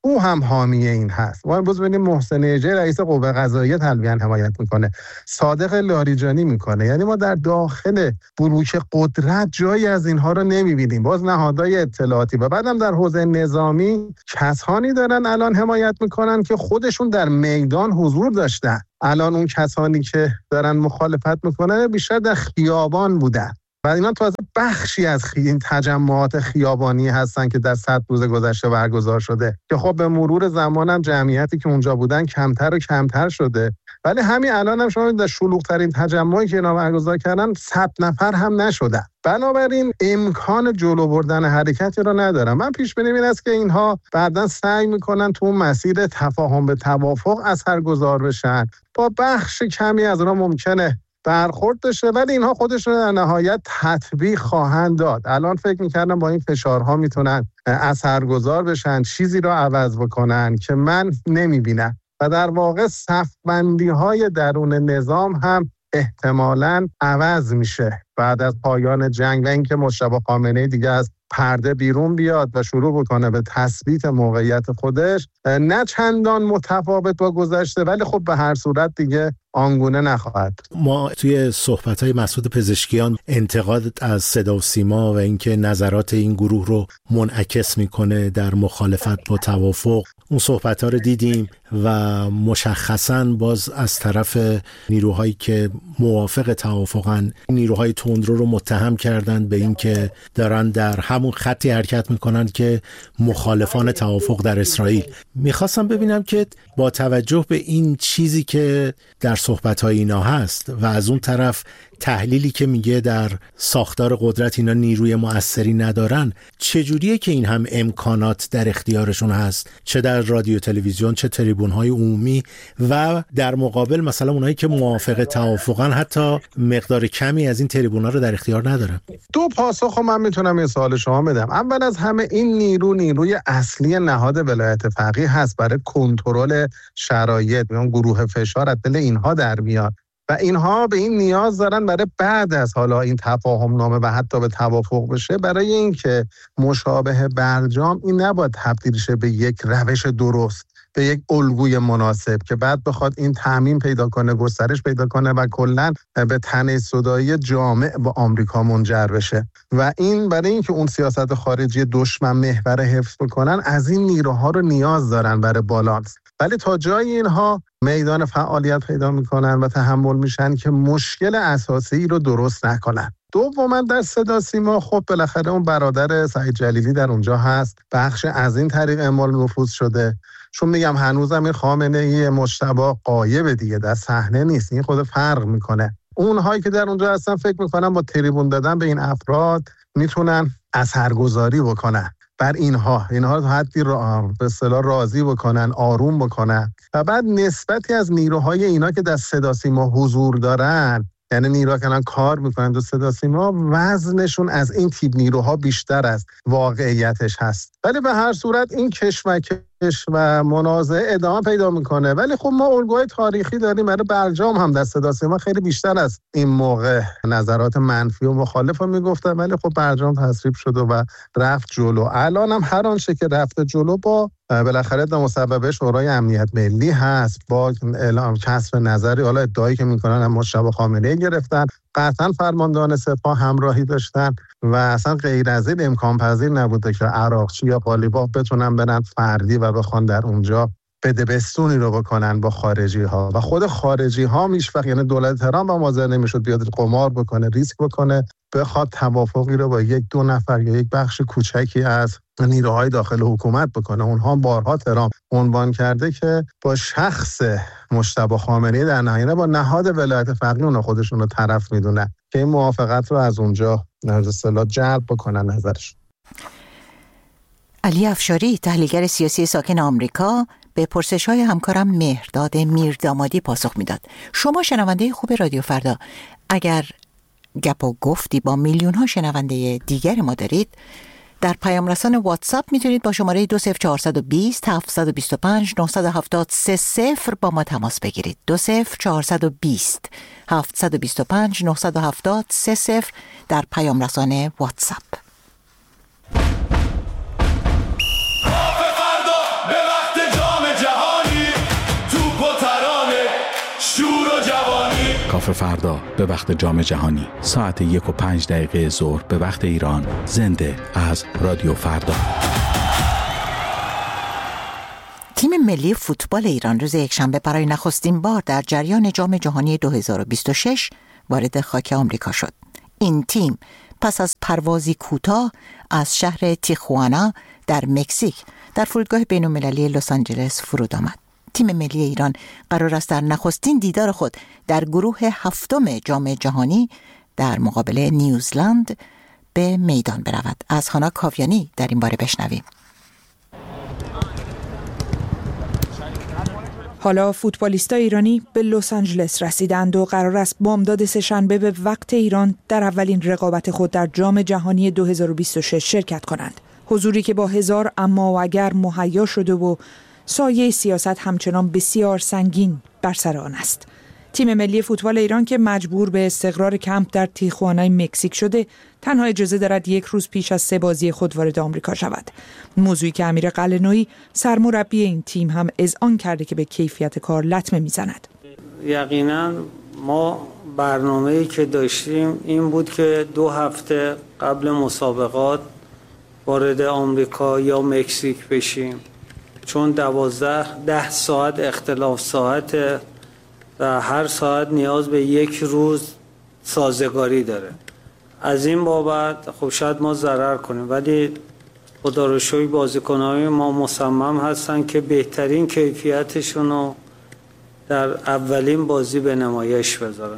او هم حامی این هست. ما امروز ببینیم محسن ایجی رئیس قوه قضاییه تلویحا حمایت میکنه، صادق لاریجانی میکنه. یعنی ما در داخل بلوک قدرت جایی از اینها رو نمیبینیم. باز نهادهای اطلاعاتی و بعدم در حوزه نظامی کسانی دارن الان حمایت میکنن که خودشون در میدان حضور داشتن. الان اون کسانی که دارن مخالفت میکنن بیشتر در خیابان بودن و اینا تازه بخشی از خی... این تجمعات خیابانی هستن که در صد روز گذشته برگزار شده که خب به مرور زمان هم جمعیتی که اونجا بودن کمتر و کمتر شده. ولی همین الان هم شما در شلوغ‌ترین تجمعی که اینا برگزار کردن صد نفر هم نشدن. بنابراین امکان جلو بردن حرکتی رو ندارم. من پیش بینی این است که اینها بعداً سعی میکنن تو مسیر تفاهم به توافق اثرگذار بشن. با بخش کمی از اونها ممکنه برخورد داشته، ولی اینها خودشون در نهایت تطبیق خواهند داد. الان فکر میکردم با این فشارها میتونن اثرگذار بشن، چیزی رو عوض بکنن که من نمیبینم و در واقع صف‌بندی های درون نظام هم احتمالاً عوض میشه بعد از پایان جنگ و اینکه مجتبی خامنه‌ای دیگه از پرده بیرون بیاد و شروع بکنه به تثبیت موقعیت خودش. نه چندان متفاوت با گذشته، ولی خب به هر صورت دیگه آنگونه نخواهد. ما توی صحبت‌های مسعود پزشکیان انتقاد از صدا و سیما و اینکه نظرات این گروه رو منعکس میکنه در مخالفت با توافق، اون صحبت‌ها رو دیدیم و مشخصاً باز از طرف نیروهایی که موافق توافقن نیروهای تندرو رو متهم کردن به اینکه دارن در همون خطی حرکت میکنن که مخالفان توافق در اسرائیل. میخواستم ببینم که با توجه به این چیزی که در صحبت‌های اینا هست و از اون طرف تحلیلی که میگه در ساختار قدرت اینا نیروی مؤثری ندارن، چجوریه که این هم امکانات در اختیارشون هست، چه در رادیو تلویزیون چه تریبون‌های عمومی، و در مقابل مثلا اونایی که موافق توافقن حتی مقدار کمی از این تریبون‌ها رو در اختیار ندارن؟ دو پاسخ من میتونم این سوال شما بدم. اول از همه این نیرو نیروی اصلی نهاد ولایت فقیه هست برای کنترل شرایط، اون گروه فشار از دل اینها در میاد و اینها به این نیاز دارن برای بعد از حالا این تفاهم نامه و حتی به توافق بشه، برای اینکه مشابه برجام این نباید تبدیل شه به یک روش درست، به یک الگوی مناسب که بعد بخواد این تعمیم پیدا کنه، گسترش پیدا کنه و کلاً به تنی‌صدایی جامع با آمریکا منجر بشه. و این برای اینکه اون سیاست خارجی دشمن محور حفظ بکنن از این نیروها رو نیاز دارن برای بالانس. ولی تا جای اینها میدان فعالیت پیدا میکنن و تحمل میشن که مشکل اساسی رو درست نکنن. دوما در صدا سیما خب بالاخره اون برادر سعید جلیلی در اونجا هست، بخش از این طریق اعمال نفوذ شده. چون میگم هنوزم این خامنه‌ای مجتبی غایب دیگه، در صحنه نیست، این خود فرق میکنه. اونهایی که در اونجا هستن فکر میکنن با تریبون دادن به این افراد میتونن اثرگذاری بکنن بر اینها، اینها رو حدی را به اصطلاح راضی بکنن، آروم بکنن و بعد نسبتی از نیروهای اینا که در صدا سیما حضور دارن، یعنی نیروها که الان کار میکنن در صدا سیما، وزنشون از این تیپ نیروها بیشتر از واقعیتش هست. ولی به هر صورت این کشمکش و منازعه ادامه پیدا میکنه. ولی خب ما الگوهای تاریخی داریم، برای برجام هم در صدا سیما خیلی بیشتر از این موقع نظرات منفی و مخالف رو میگفتن، ولی خب برجام تصریب شد و رفت جلو. الان هم هر آنچه که رفته جلو با بالاخره در مصوبه شورای امنیت ملی هست، با اعلام کسب نظری، حالا ادعایی که میکنن هم مجتبی خامنه‌ای گرفتن، قطعا فرماندهان سپاه همراهی داشتن و اصلا غیر از این امکان پذیر نبوده که عراقچی یا قالیباف بتونن برن فردی و بخوان در اونجا بدبستونی رو بکنن با خارجی ها و خود خارجی ها میشفق، یعنی دولت تهران با مازر نمیشد بیاد قمار بکنه، ریسک بکنه، بخواد توافقی رو با یک دو نفر یا یک بخش کوچکی از نیروهای داخل حکومت بکنه. اونها بارها تهران عنوان کرده که با شخص مجتبی خامنه‌ای در نهایت با نهاد ولایت فقیه اونها خودشون رو طرف میدونن که این موافقت رو از اونجا از اصطلاح جلب بکنن نظرش. علی افشاری، تحلیلگر سیاسی ساکن آمریکا، به پرسش‌های همکارم مهرداد میردامادی پاسخ میداد. شما شنونده خوب رادیو فردا، اگر گپ و گفتی با میلیون ها شنونده دیگر ما دارید، در پیام رسان واتساپ میتونید با شماره دو صفر چهار دو صفر هفت دو پنج نه هفت سه صفر با ما تماس بگیرید. دو صفر چهار دو صفر هفت دو پنج نه هفت سه صفر در پیام رسان واتساپ. صاف فردا به وقت جام جهانی ساعت یک و پنج دقیقه ظهر به وقت ایران، زنده از رادیو فردا. تیم ملی فوتبال ایران روز یکشنبه برای نخستین بار در جریان جام جهانی دو هزار و بیست و شش وارد خاک آمریکا شد. این تیم پس از پروازی کوتاه از شهر تیخوانا در مکزیک در فرودگاه بین‌المللی لس آنجلس فرود آمد. تیم ملی ایران قرار است در نخستین دیدار خود در گروه هفتم جام جهانی در مقابل نیوزلند به میدان برود. از هانا کاویانی در این باره بشنویم. حالا فوتبالیستای ایرانی به لس آنجلس رسیدند و قرار است بامداد سه‌شنبه به وقت ایران در اولین رقابت خود در جام جهانی دو هزار و بیست و شش شرکت کنند. حضوری که با هزار اما و اگر مهیا شده و سایه سیاست همچنان بسیار سنگین بر سر آن است. تیم ملی فوتبال ایران که مجبور به استقرار کمپ در تیخوانای مکزیک شده، تنها اجازه دارد یک روز پیش از سه بازی خود وارد آمریکا شود. موضوعی که امیر قلعه‌نویی سرمربی این تیم هم اذعان کرده که به کیفیت کار لطمه میزند. یقینا ما برنامه‌ای که داشتیم این بود که دو هفته قبل مسابقات وارد آمریکا یا مکزیک بشیم، چون دوازده ده ساعت اختلاف ساعت و هر ساعت نیاز به یک روز سازگاری داره. از این بابت خب شاید ما ضرر کنیم، ولی خدا رو شکر بازیکنان ما مصمم هستن که بهترین کیفیتشون رو در اولین بازی به نمایش بذارن.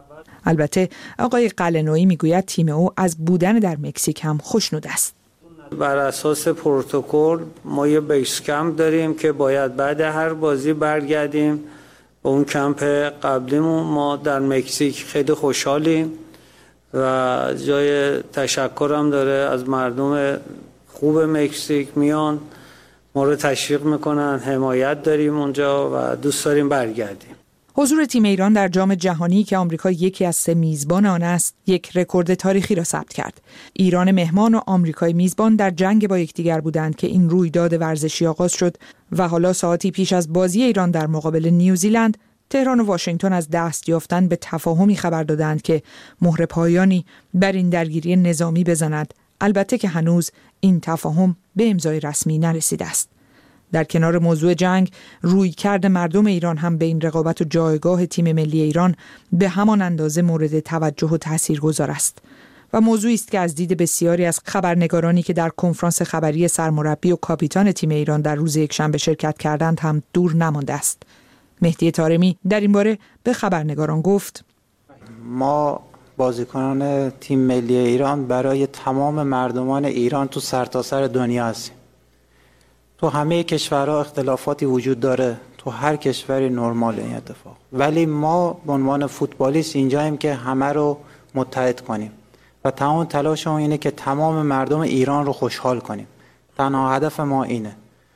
البته آقای قلعه‌نویی میگوید تیم او از بودن در مکزیک هم خوشنود است. بر اساس پروتکل ما یه بیس کمپ داریم که باید بعد هر بازی برگردیم به اون کمپ قبلیمون. ما در مکزیک خیلی خوشحالیم و جای تشکرم داره از مردم خوب مکزیک، میان ما رو تشویق میکنن، حمایت داریم اونجا و دوست داریم برگردیم. حضور تیم ایران در جام جهانی که آمریکا یکی از سه میزبان آن است، یک رکورد تاریخی را ثبت کرد. ایران مهمان و آمریکای میزبان در جنگ با یکدیگر بودند که این رویداد ورزشی آغاز شد و حالا ساعتی پیش از بازی ایران در مقابل نیوزیلند، تهران و واشنگتن از دست یافتن به تفاهمی خبر دادند که مهر پایانی بر این درگیری نظامی بزند، البته که هنوز این تفاهم به امضای رسمی نرسیده است. در کنار موضوع جنگ، رویکرد مردم ایران هم به این رقابت و جایگاه تیم ملی ایران به همان اندازه مورد توجه و تاثیرگذار است و موضوعی است که از دید بسیاری از خبرنگارانی که در کنفرانس خبری سرمربی و کاپیتان تیم ایران در روز یکشنبه شرکت کردند هم دور نمانده است. مهدی طارمی در این باره به خبرنگاران گفت: ما بازیکنان تیم ملی ایران برای تمام مردمان ایران تو سرتاسر دنیا هستیم. تو همه کشورها اختلافاتی وجود داره، تو هر کشوری نرمال این اتفاق، ولی ما به عنوان فوتبالیست اینجاییم که همه رو متحد کنیم و تمام تلاشمون اینه که تمام مردم ایران رو خوشحال کنیم. تنها هدف ما اینه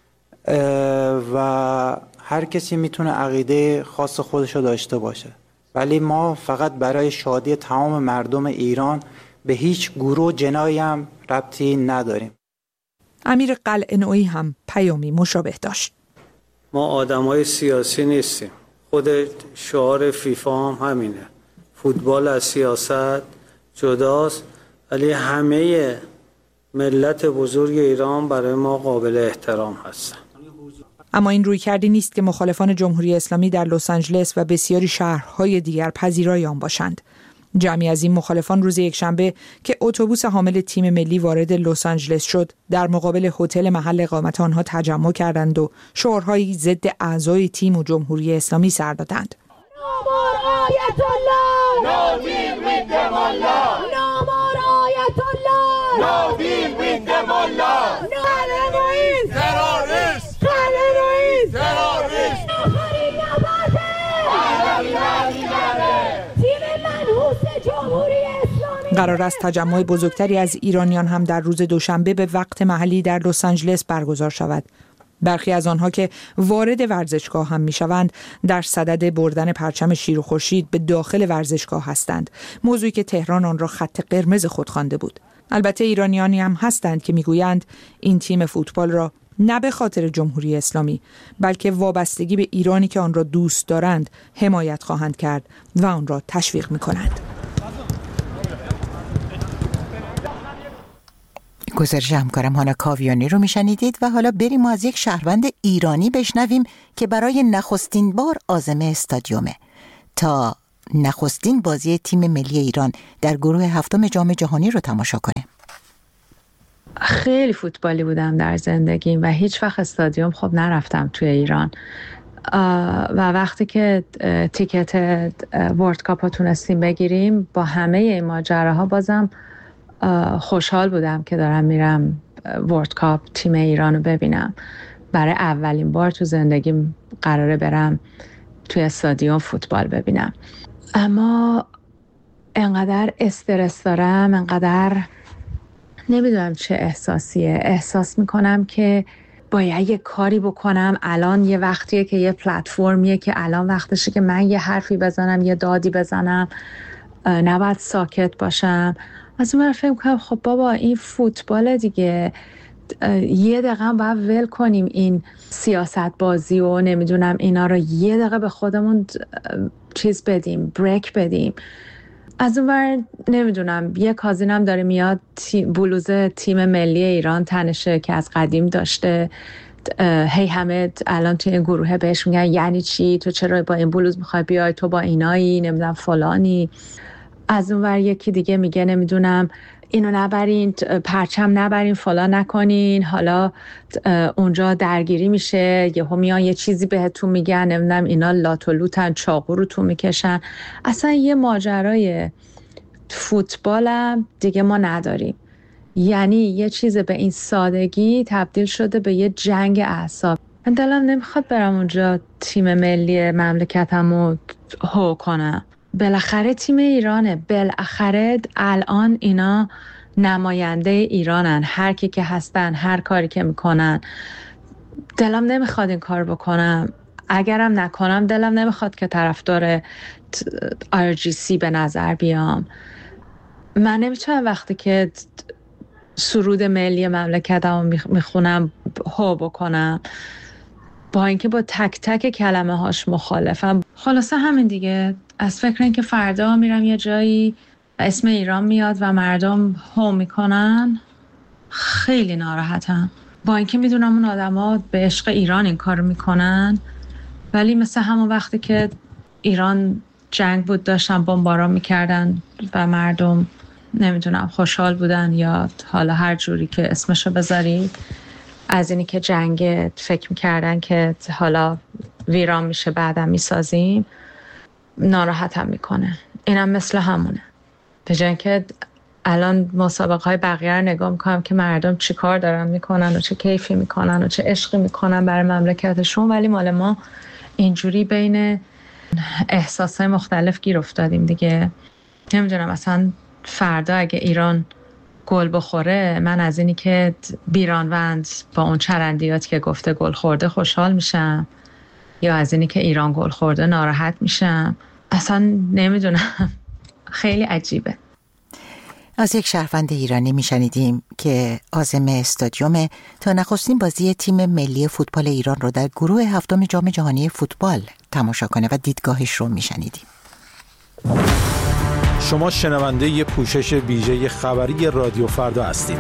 و هر کسی میتونه عقیده خاص خودش رو داشته باشه، ولی ما فقط برای شادی تمام مردم ایران به هیچ گروه جنایی هم ربطی نداریم. امیر قلعه‌نویی هم پیامی مشابه داشت. ما آدمای سیاسی نیستیم. خود شعار فیفا هم همینه. فوتبال از سیاست جداست، ولی همه ملت بزرگ ایران برای ما قابل احترام هستن. اما این روی کردی نیست که مخالفان جمهوری اسلامی در لس آنجلس و بسیاری شهرهای دیگر پذیرای آن باشند. جمعی از این مخالفان روز یکشنبه که اتوبوس حامل تیم ملی وارد لس آنجلس شد، در مقابل هتل محل اقامت آنها تجمع کردند و شعارهایی ضد اعضای تیم و جمهوری اسلامی سر دادند. قرار است تجمع بزرگتری از ایرانیان هم در روز دوشنبه به وقت محلی در لس آنجلس برگزار شود. برخی از آنها که وارد ورزشگاه هم میشوند در صدد بردن پرچم شیر و خورشید به داخل ورزشگاه هستند، موضوعی که تهران آن را خط قرمز خود خوانده بود. البته ایرانیانی هم هستند که میگویند این تیم فوتبال را نه به خاطر جمهوری اسلامی بلکه وابستگی به ایرانی که آن را دوست دارند حمایت خواهند کرد و آن را تشویق می‌کنند. گزارش همکارم هانا کاویانی رو میشنیدید و حالا بریم از یک شهروند ایرانی بشنویم که برای نخستین بار عازم استادیومه تا نخستین بازی تیم ملی ایران در گروه هفتم جام جهانی رو تماشا کنه. خیلی فوتبالی بودم در زندگیم و هیچ وقت استادیوم خب نرفتم توی ایران و وقتی که تیکت ورلد کاپ رو تونستیم بگیریم با همه این ماجراها بازم خوشحال بودم که دارم میرم ورلد کاپ تیم ایران رو ببینم. برای اولین بار تو زندگیم قراره برم توی استادیوم فوتبال ببینم. اما انقدر استرس دارم، انقدر نمیدونم چه احساسیه. احساس میکنم که باید یه کاری بکنم. الان یه وقتیه که یه پلتفرمیه که الان وقتشه که من یه حرفی بزنم، یه دادی بزنم، نباید ساکت باشم. از اون فکر کنم خب بابا این فوتبال دیگه، یه دقیقه باید ول کنیم این سیاست بازی و نمیدونم اینا رو، یه دقیقه به خودمون چیز بدیم، بریک بدیم. از اون ور نمیدونم یه کازینم داره میاد تی بلوز تیم ملی ایران تنشه که از قدیم داشته، هی همه الان توی این گروه بهش میگن یعنی چی، تو چرا با این بلوز میخوای بیای، تو با اینایی نمیدونم فلانی. از اون ور یکی دیگه میگه نمیدونم اینو نبرین، پرچم نبرین، فلان نکنین، حالا اونجا درگیری میشه، یهو میان یه چیزی بهتون میگن، نمیدونم اینا لات و لوتن، چاقو رو تو میکشن. اصلا یه ماجرای فوتبالم دیگه ما نداریم. یعنی یه چیز به این سادگی تبدیل شده به یه جنگ اعصاب. من دلم نمیخواد برم اونجا تیم ملی مملکتمو هو کنم. بالاخره تیم ایرانه، بالاخره الان اینا نماینده ایرانن، هر کی که هستن، هر کاری که میکنن. دلم نمیخواد این کار بکنم. اگرم نکنم دلم نمیخواد که طرفدار آر جی سی به نظر بیام. من نمیتونم وقتی که سرود ملی مملکتمو میخونم هو بکنم، با اینکه با تک تک کلمه هاش مخالفم. خلاصه همین دیگه. از فکر این که فردا میرم یه جایی اسم ایران میاد و مردم هو میکنن خیلی ناراحتم. با اینکه میدونم اون آدما به عشق ایران این کارو میکنن، ولی مثل همون وقتی که ایران جنگ بود داشتن بمباران میکردن و مردم نمیدونم خوشحال بودن یا حالا هر جوری که اسمشو بذاری، از اینی که جنگ فکر میکردن که حالا ویران میشه بعدم میسازیم، ناراحتم میکنه. اینم مثل همونه. به جای اینکه الان مسابقه های بقیه رو نگاه میکنم که مردم چی کار دارن میکنن و چه کیفی میکنن و چه عشقی میکنن برای مملکتشون، ولی مال ما اینجوری بین احساسای مختلف گیر افتادیم دیگه. نمیدونم اصلا فردا اگه ایران گل بخوره، من از اینی که بیرانوند با اون چرندیات که گفته گل خورده خوشحال میشم یا از اینی که ایران گل خورده ناراحت میشم. اصلا نمیدونم، خیلی عجیبه. از یک شهروند ایرانی میشنیدیم که عازم استادیوم تا نخستین بازی تیم ملی فوتبال ایران رو در گروه هفتم جام جهانی فوتبال تماشا کنه و دیدگاهش رو میشنیدیم. شما شنونده ی پوشش ویژه خبری رادیو فردا هستید.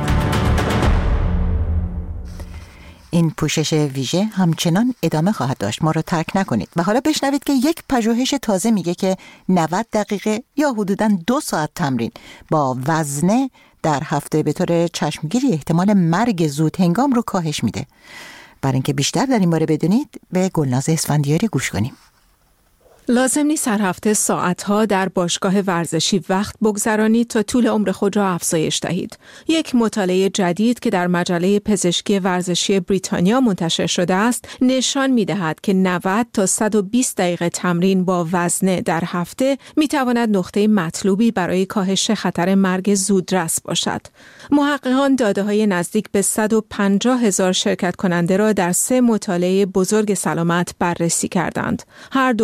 این پوشش ویژه همچنان ادامه خواهد داشت، ما رو ترک نکنید. و حالا بشنوید که یک پژوهش تازه میگه که نود دقیقه یا حدوداً دو ساعت تمرین با وزنه در هفته به طور چشمگیری احتمال مرگ زود هنگام رو کاهش میده. برای اینکه بیشتر در این باره بدونید به گلناز اسفندیاری گوش کنیم. لازم نیست هر هفته ساعتها در باشگاه ورزشی وقت بگذرانید تا طول عمر خود را افزایش دهید. یک مطالعه جدید که در مجله پزشکی ورزشی بریتانیا منتشر شده است، نشان می‌دهد که نود تا صد و بیست دقیقه تمرین با وزنه در هفته می‌تواند نقطه مطلوبی برای کاهش خطر مرگ زودرس باشد. محققان داده‌های نزدیک به صد و پنجاه هزار شرکت کننده را در سه مطالعه بزرگ سلامت بررسی کردند. هر دو سال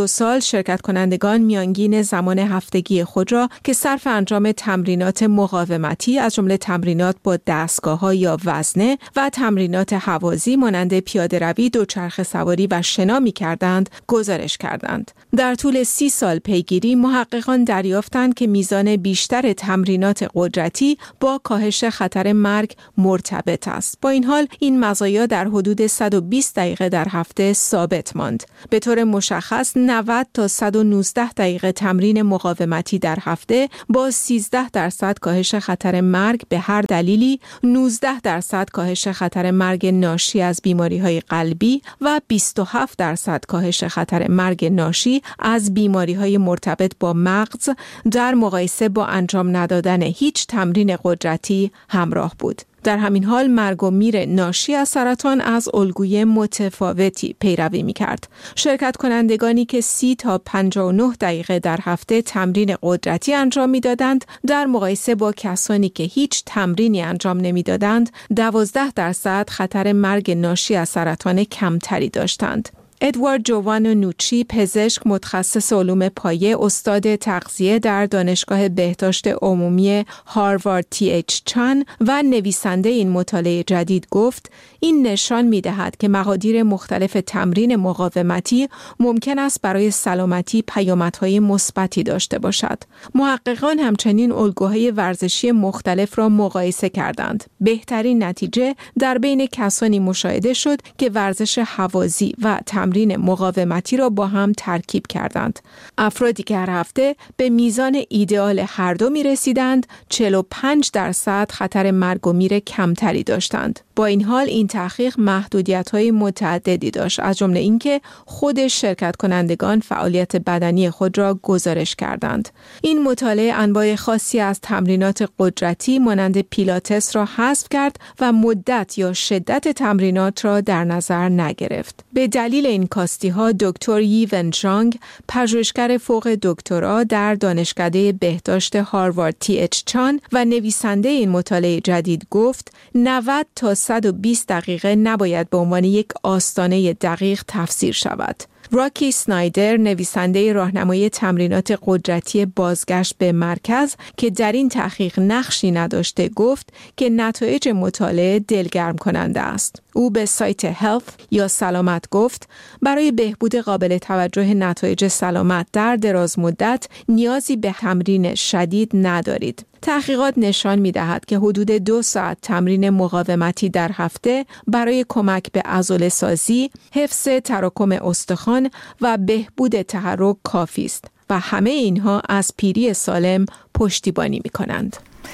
شرکت کنندگان میانگین زمان هفتگی خود را که صرف انجام تمرینات مقاومتی از جمله تمرینات با دستگاه‌ها یا وزنه و تمرینات هوازی مانند پیاده‌روی، دوچرخه سواری و شنا می‌کردند گزارش کردند. در طول سی سال پیگیری محققان دریافتند که میزان بیشتر تمرینات قدرتی با کاهش خطر مرگ مرتبط است. با این حال این مزایا در حدود صد و بیست دقیقه در هفته ثابت ماند. به طور مشخص نود تا صد و نوزده دقیقه تمرین مقاومتی در هفته با سیزده درصد کاهش خطر مرگ به هر دلیلی، نوزده درصد کاهش خطر مرگ ناشی از بیماری‌های قلبی و بیست و هفت درصد کاهش خطر مرگ ناشی از بیماری‌های مرتبط با مغز در مقایسه با انجام ندادن هیچ تمرین قدرتی همراه بود. در همین حال مرگ و میر ناشی از سرطان از الگوی متفاوتی پیروی می‌کرد. شرکت کنندگانی که سی تا پنجاه و نه دقیقه در هفته تمرین قدرتی انجام می‌دادند در مقایسه با کسانی که هیچ تمرینی انجام نمی‌دادند، دوازده درصد خطر مرگ ناشی از سرطان کمتری داشتند. ادوارد جوانونوچی، پزشک متخصص علوم پایه، استاد تغذیه در دانشگاه بهداشت عمومی هاروارد تی اچ چان و نویسنده این مطالعه جدید گفت این نشان می‌دهد که مقادیر مختلف تمرین مقاومتی ممکن است برای سلامتی پیامدهای مثبتی داشته باشد. محققان همچنین الگوهای ورزشی مختلف را مقایسه کردند. بهترین نتیجه در بین کسانی مشاهده شد که ورزش هوازی و تمرین مقاومتی را با هم ترکیب کردند. افرادی که هر هفته به میزان ایدئال هر دو می رسیدند، چهل و پنج درصد خطر مرگ و میر کمتری داشتند. با این حال این تحقیق محدودیت‌های متعددی داشت، از جمله اینکه خود شرکت کنندگان فعالیت بدنی خود را گزارش کردند. این مطالعه انواع خاصی از تمرینات قدرتی مانند پیلاتس را حذف کرد و مدت یا شدت تمرینات را در نظر نگرفت. به دلیل این کاستی‌ها دکتر یی ون ژانگ، پژوهشگر فوق دکترا در دانشکده بهداشت هاروارد تی اچ چان و نویسنده این مطالعه جدید گفت نود تا صد و بیست دقیقه نباید به عنوان یک آستانه دقیق تفسیر شود. راکی سنایدر، نویسنده راهنمای تمرینات قدرتی بازگشت به مرکز که در این تحقیق نقشی نداشته، گفت که نتایج مطالعه دلگرم کننده است. او به سایت هلث یا سلامت گفت برای بهبود قابل توجه نتایج سلامت در دراز مدت نیازی به تمرین شدید ندارید. تحقیقات نشان می‌دهد که حدود دو ساعت تمرین مقاومتی در هفته برای کمک به عضله سازی، حفظ تراکم استخوان و بهبود تحرک کافی است و همه اینها از پیری سالم پشتیبانی می‌کنند.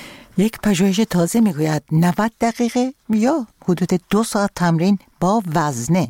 یک پژوهش تازه میگوید نود دقیقه یا حدود دو ساعت تمرین با وزنه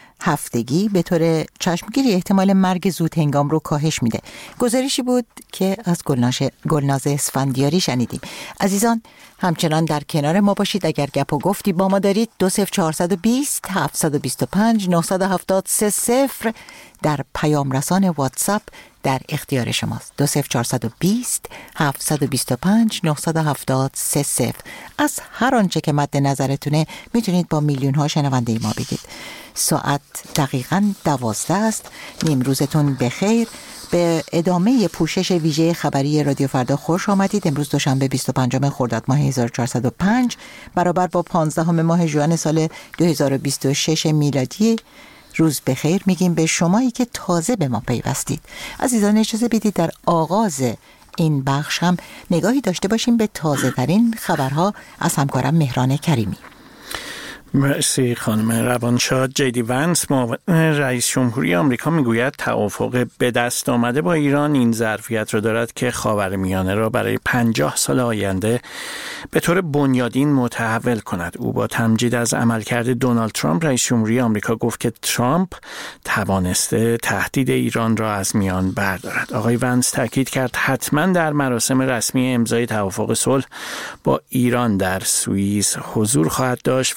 هفتگی به طور چشمگیری احتمال مرگ زود هنگام رو کاهش میده. گزارشی بود که از گلناز اسفندیاری شنیدیم. عزیزان همچنان در کنار ما باشید. اگر گپ و گفتی با ما دارید دو صفر چهارصد و بیست هفتصد و بیست و پنج نهصد و هفتاد سه صفر در پیام رسان واتساپ در اختیار شماست. دو صفر چهارصد و بیست هفتصد و بیست و پنج نهصد و هفتاد سه صفر. از هر آنچه که مد نظرتونه میتونید با میلیون ها شنونده ما بگید. ساعت دقیقاً دوازده است. نیم روزتون بخیر. به ادامه پوشش ویژه خبری رادیو فردا خوش آمدید. امروز دوشنبه بیست و پنجم خرداد ماه هزار و چهارصد و پنج برابر با پانزدهم ماه ژوئن سال دو هزار و بیست و شش میلادی. روز بخیر میگیم به شمایی که تازه به ما پیوستید. عزیزان اجازه بدید در آغاز این بخش هم نگاهی داشته باشیم به تازه ترین خبرها از همکارم مهران کریمی. مرسی خانم روانشاد. جیدی ونس معاون رئیس جمهوری آمریکا میگوید توافق به دست آمده با ایران این ظرفیت را دارد که خاورمیانه را برای پنجاه سال آینده به طور بنیادین متحول کند. او با تمجید از عملکرد دونالد ترامپ رئیس جمهوری آمریکا گفت که ترامپ توانسته تهدید ایران را از میان بردارد. آقای ونس تاکید کرد حتما در مراسم رسمی امضای توافق صلح با ایران در سوئیس حضور خواهد داشت و این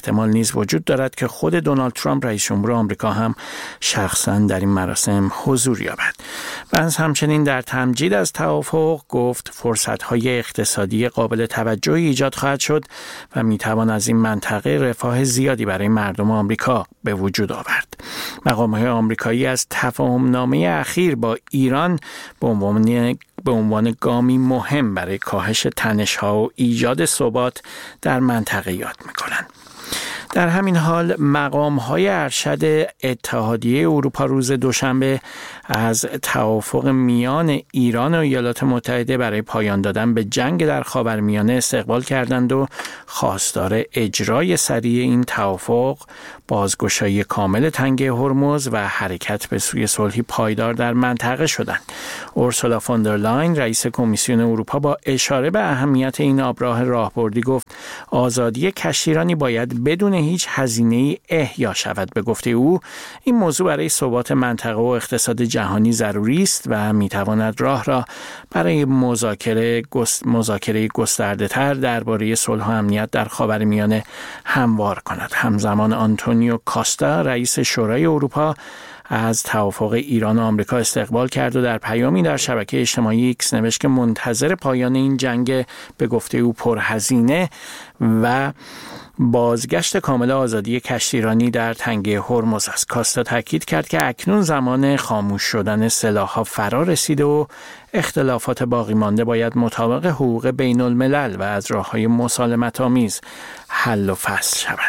احتمال نیز وجود دارد که خود دونالد ترامپ رئیس جمهور آمریکا هم شخصاً در این مراسم حضور یابد. بنز همچنین در تمجید از توافق گفت فرصت‌های اقتصادی قابل توجهی ایجاد خواهد شد و می‌توان از این منطقه رفاه زیادی برای مردم آمریکا به وجود آورد. مقام‌های آمریکایی از تفاهم‌نامه اخیر با ایران به عنوان به عنوان گامی مهم برای کاهش تنش‌ها و ایجاد ثبات در منطقه یاد می‌کنند. در همین حال مقام‌های ارشد اتحادیه اروپا روز دوشنبه از توافق میان ایران و ایالات متحده برای پایان دادن به جنگ در خاورمیانه استقبال کردند و خواستار اجرای سریع این توافق، بازگشایی کامل تنگه هرمز و حرکت به سوی صلحی پایدار در منطقه شدند. اورسولا فون در لاین رئیس کمیسیون اروپا با اشاره به اهمیت این آبراه راهبردی گفت آزادی کشتیرانی باید بدون هیچ هزینه‌ای احیا شود. به گفته او این موضوع برای ثبات منطقه و اقتصاد جهانی ضروری است و میتواند راه را برای مذاکره گست... مذاکره گسترده‌تر درباره صلح و امنیت در خاورمیانه هموار کند. همزمان آنتونیو کاستا رئیس شورای اروپا از توافق ایران و آمریکا استقبال کرد و در پیامی در شبکه اجتماعی ایکس نوشت که منتظر پایان این جنگ به گفته او پرهزینه و بازگشت کامل آزادی کشتیرانی در تنگه هرمز است. کاستا تاکید کرد که اکنون زمان خاموش شدن سلاح‌ها فرا رسیده و اختلافات باقی مانده باید مطابق حقوق بین الملل و از راه‌های مسالمت‌آمیز حل و فصل شود.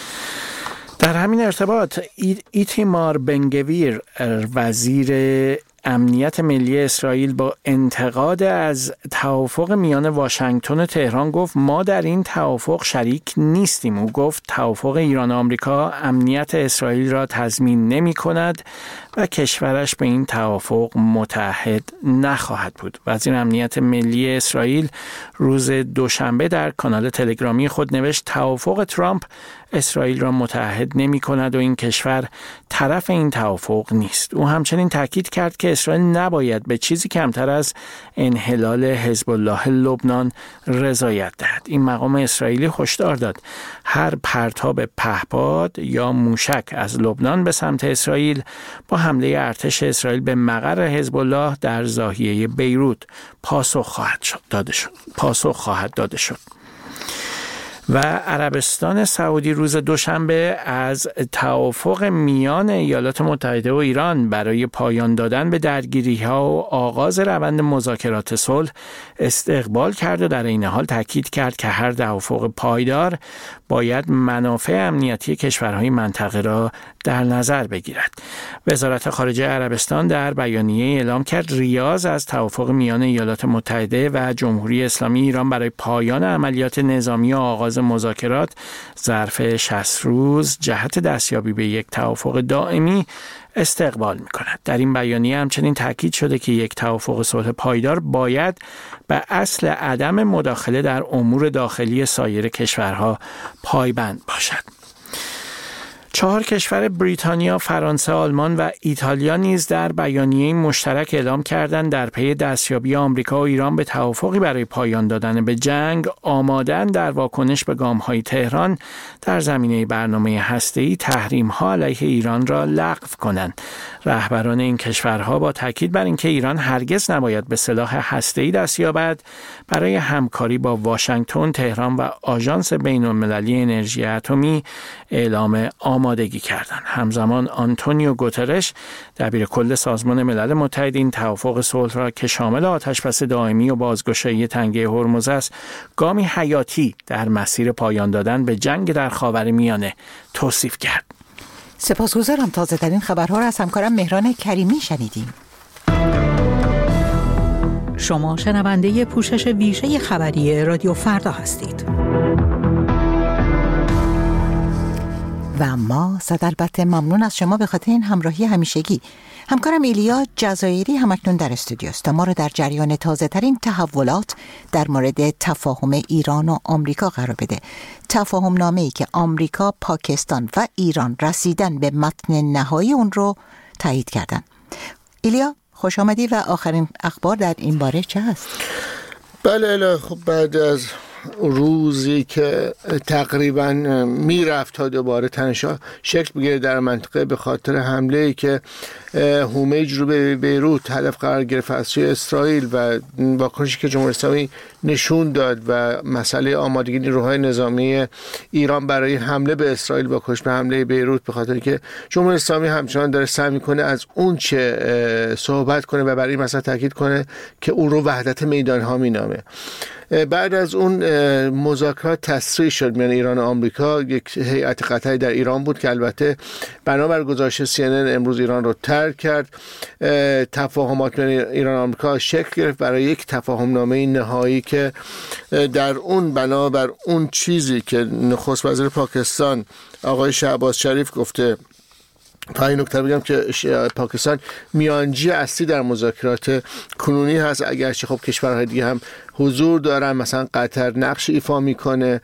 در همین ارتباط ایتمار بنگویر وزیر امنیت ملی اسرائیل با انتقاد از توافق میان واشنگتن و تهران گفت ما در این توافق شریک نیستیم. او گفت توافق ایران و آمریکا امنیت اسرائیل را تضمین نمی کند و کشورش به این توافق متحد نخواهد بود. وزیر امنیت ملی اسرائیل روز دوشنبه در کانال تلگرامی خود نوشت توافق ترامپ اسرائیل را متحد نمی کند و این کشور طرف این توافق نیست. او همچنین تاکید کرد که اسرائیل نباید به چیزی کمتر از انحلال حزب الله لبنان رضایت دهد. این مقام اسرائیلی هشدار داد هر پرتاب پهپاد یا موشک از لبنان به سمت اسرائیل با حمله ارتش اسرائیل به مقر حزب الله در ضاحیه بیروت پاسخ خواهد داده شد. پاسخ خواهد داده شد. و عربستان سعودی روز دوشنبه از توافق میان ایالات متحده و ایران برای پایان دادن به درگیری‌ها و آغاز روند مذاکرات صلح استقبال کرد و در این حال تاکید کرد که هر توافق پایدار باید منافع امنیتی کشورهای منطقه را در نظر بگیرد. وزارت خارجه عربستان در بیانیه اعلام کرد ریاض از توافق میان ایالات متحده و جمهوری اسلامی ایران برای پایان عملیات نظامی و آغاز مذاکرات ظرف شصت روز جهت دستیابی به یک توافق دائمی استقبال می‌کند. در این بیانیه همچنین تاکید شده که یک توافق صلح پایدار باید به اصل عدم مداخله در امور داخلی سایر کشورها پایبند باشد. چهار کشور بریتانیا، فرانسه، آلمان و ایتالیا نیز در بیانیه مشترک اعلام کردند در پی دستیابی آمریکا و ایران به توافقی برای پایان دادن به جنگ آماده‌اند در واکنش به گام‌های تهران در زمینه برنامه هسته‌ای تحریم‌ها علیه ایران را لغو کنند. رهبران این کشورها با تاکید بر اینکه ایران هرگز نباید به سلاح هسته‌ای دست یابد برای همکاری با واشنگتن، تهران و آژانس بین‌المللی انرژی اتمی اعلام آمادگی کردند. همزمان آنتونیو گوترش دبیر کل سازمان ملل متحد این توافق صلح را که شامل آتش‌بس دائمی و بازگشایی تنگه هرمز است گامی حیاتی در مسیر پایان دادن به جنگ در خاورمیانه توصیف کرد. سپاسگزارم. تازه ترین خبرها را از همکارم مهران کریمی شنیدیم. شما شنونده پوشش ویژه خبری رادیو فردا هستید. و ما صد البته ممنون از شما به خاطر این همراهی همیشگی. همکارم ایلیا جزایری همکنون در استودیو است تا ما را در جریان تازه ترین تحولات در مورد تفاهم ایران و آمریکا قرار بده. تفاهم نامه‌ای که آمریکا، پاکستان و ایران رسیدن به متن نهایی اون رو تایید کردن. ایلیا خوش آمدی و آخرین اخبار در این باره چه هست؟ بله، خب بعد از روزی که تقریبا میرفت تا دوباره تنشا شکل بگیره در منطقه به خاطر حمله‌ای که حومه جنوب بیروت هدف قرار گرفت از سوی اسرائیل و واکنشی که جمهوری اسلامی نشون داد و مسئله آمادگی نیروهای نظامی ایران برای حمله به اسرائیل واکنش به حمله بیروت، به خاطر که جمهوری اسلامی همچنان داره سعی میکنه از اون چه صحبت کنه و برای مثلا تاکید کنه که اون رو وحدت میدان ها مینامه. بعد از اون مذاکرات تسریع شد میان ایران و آمریکا. یک هیئت قطری در ایران بود که البته بنابر گزارش سی ان ان امروز ایران رو ترک کرد. تفاهمات میان ایران و آمریکا شکل گرفت برای یک تفاهم نامه نهایی که در اون بنابر اون چیزی که نخست وزیر پاکستان آقای شهباز شریف گفته، تا این نکته بگم که پاکستان میانجی اصلی در مذاکرات کنونی هست، اگرچه خب کشورهای دیگه هم حضور دارن، مثلا قطر نقش ایفا میکنه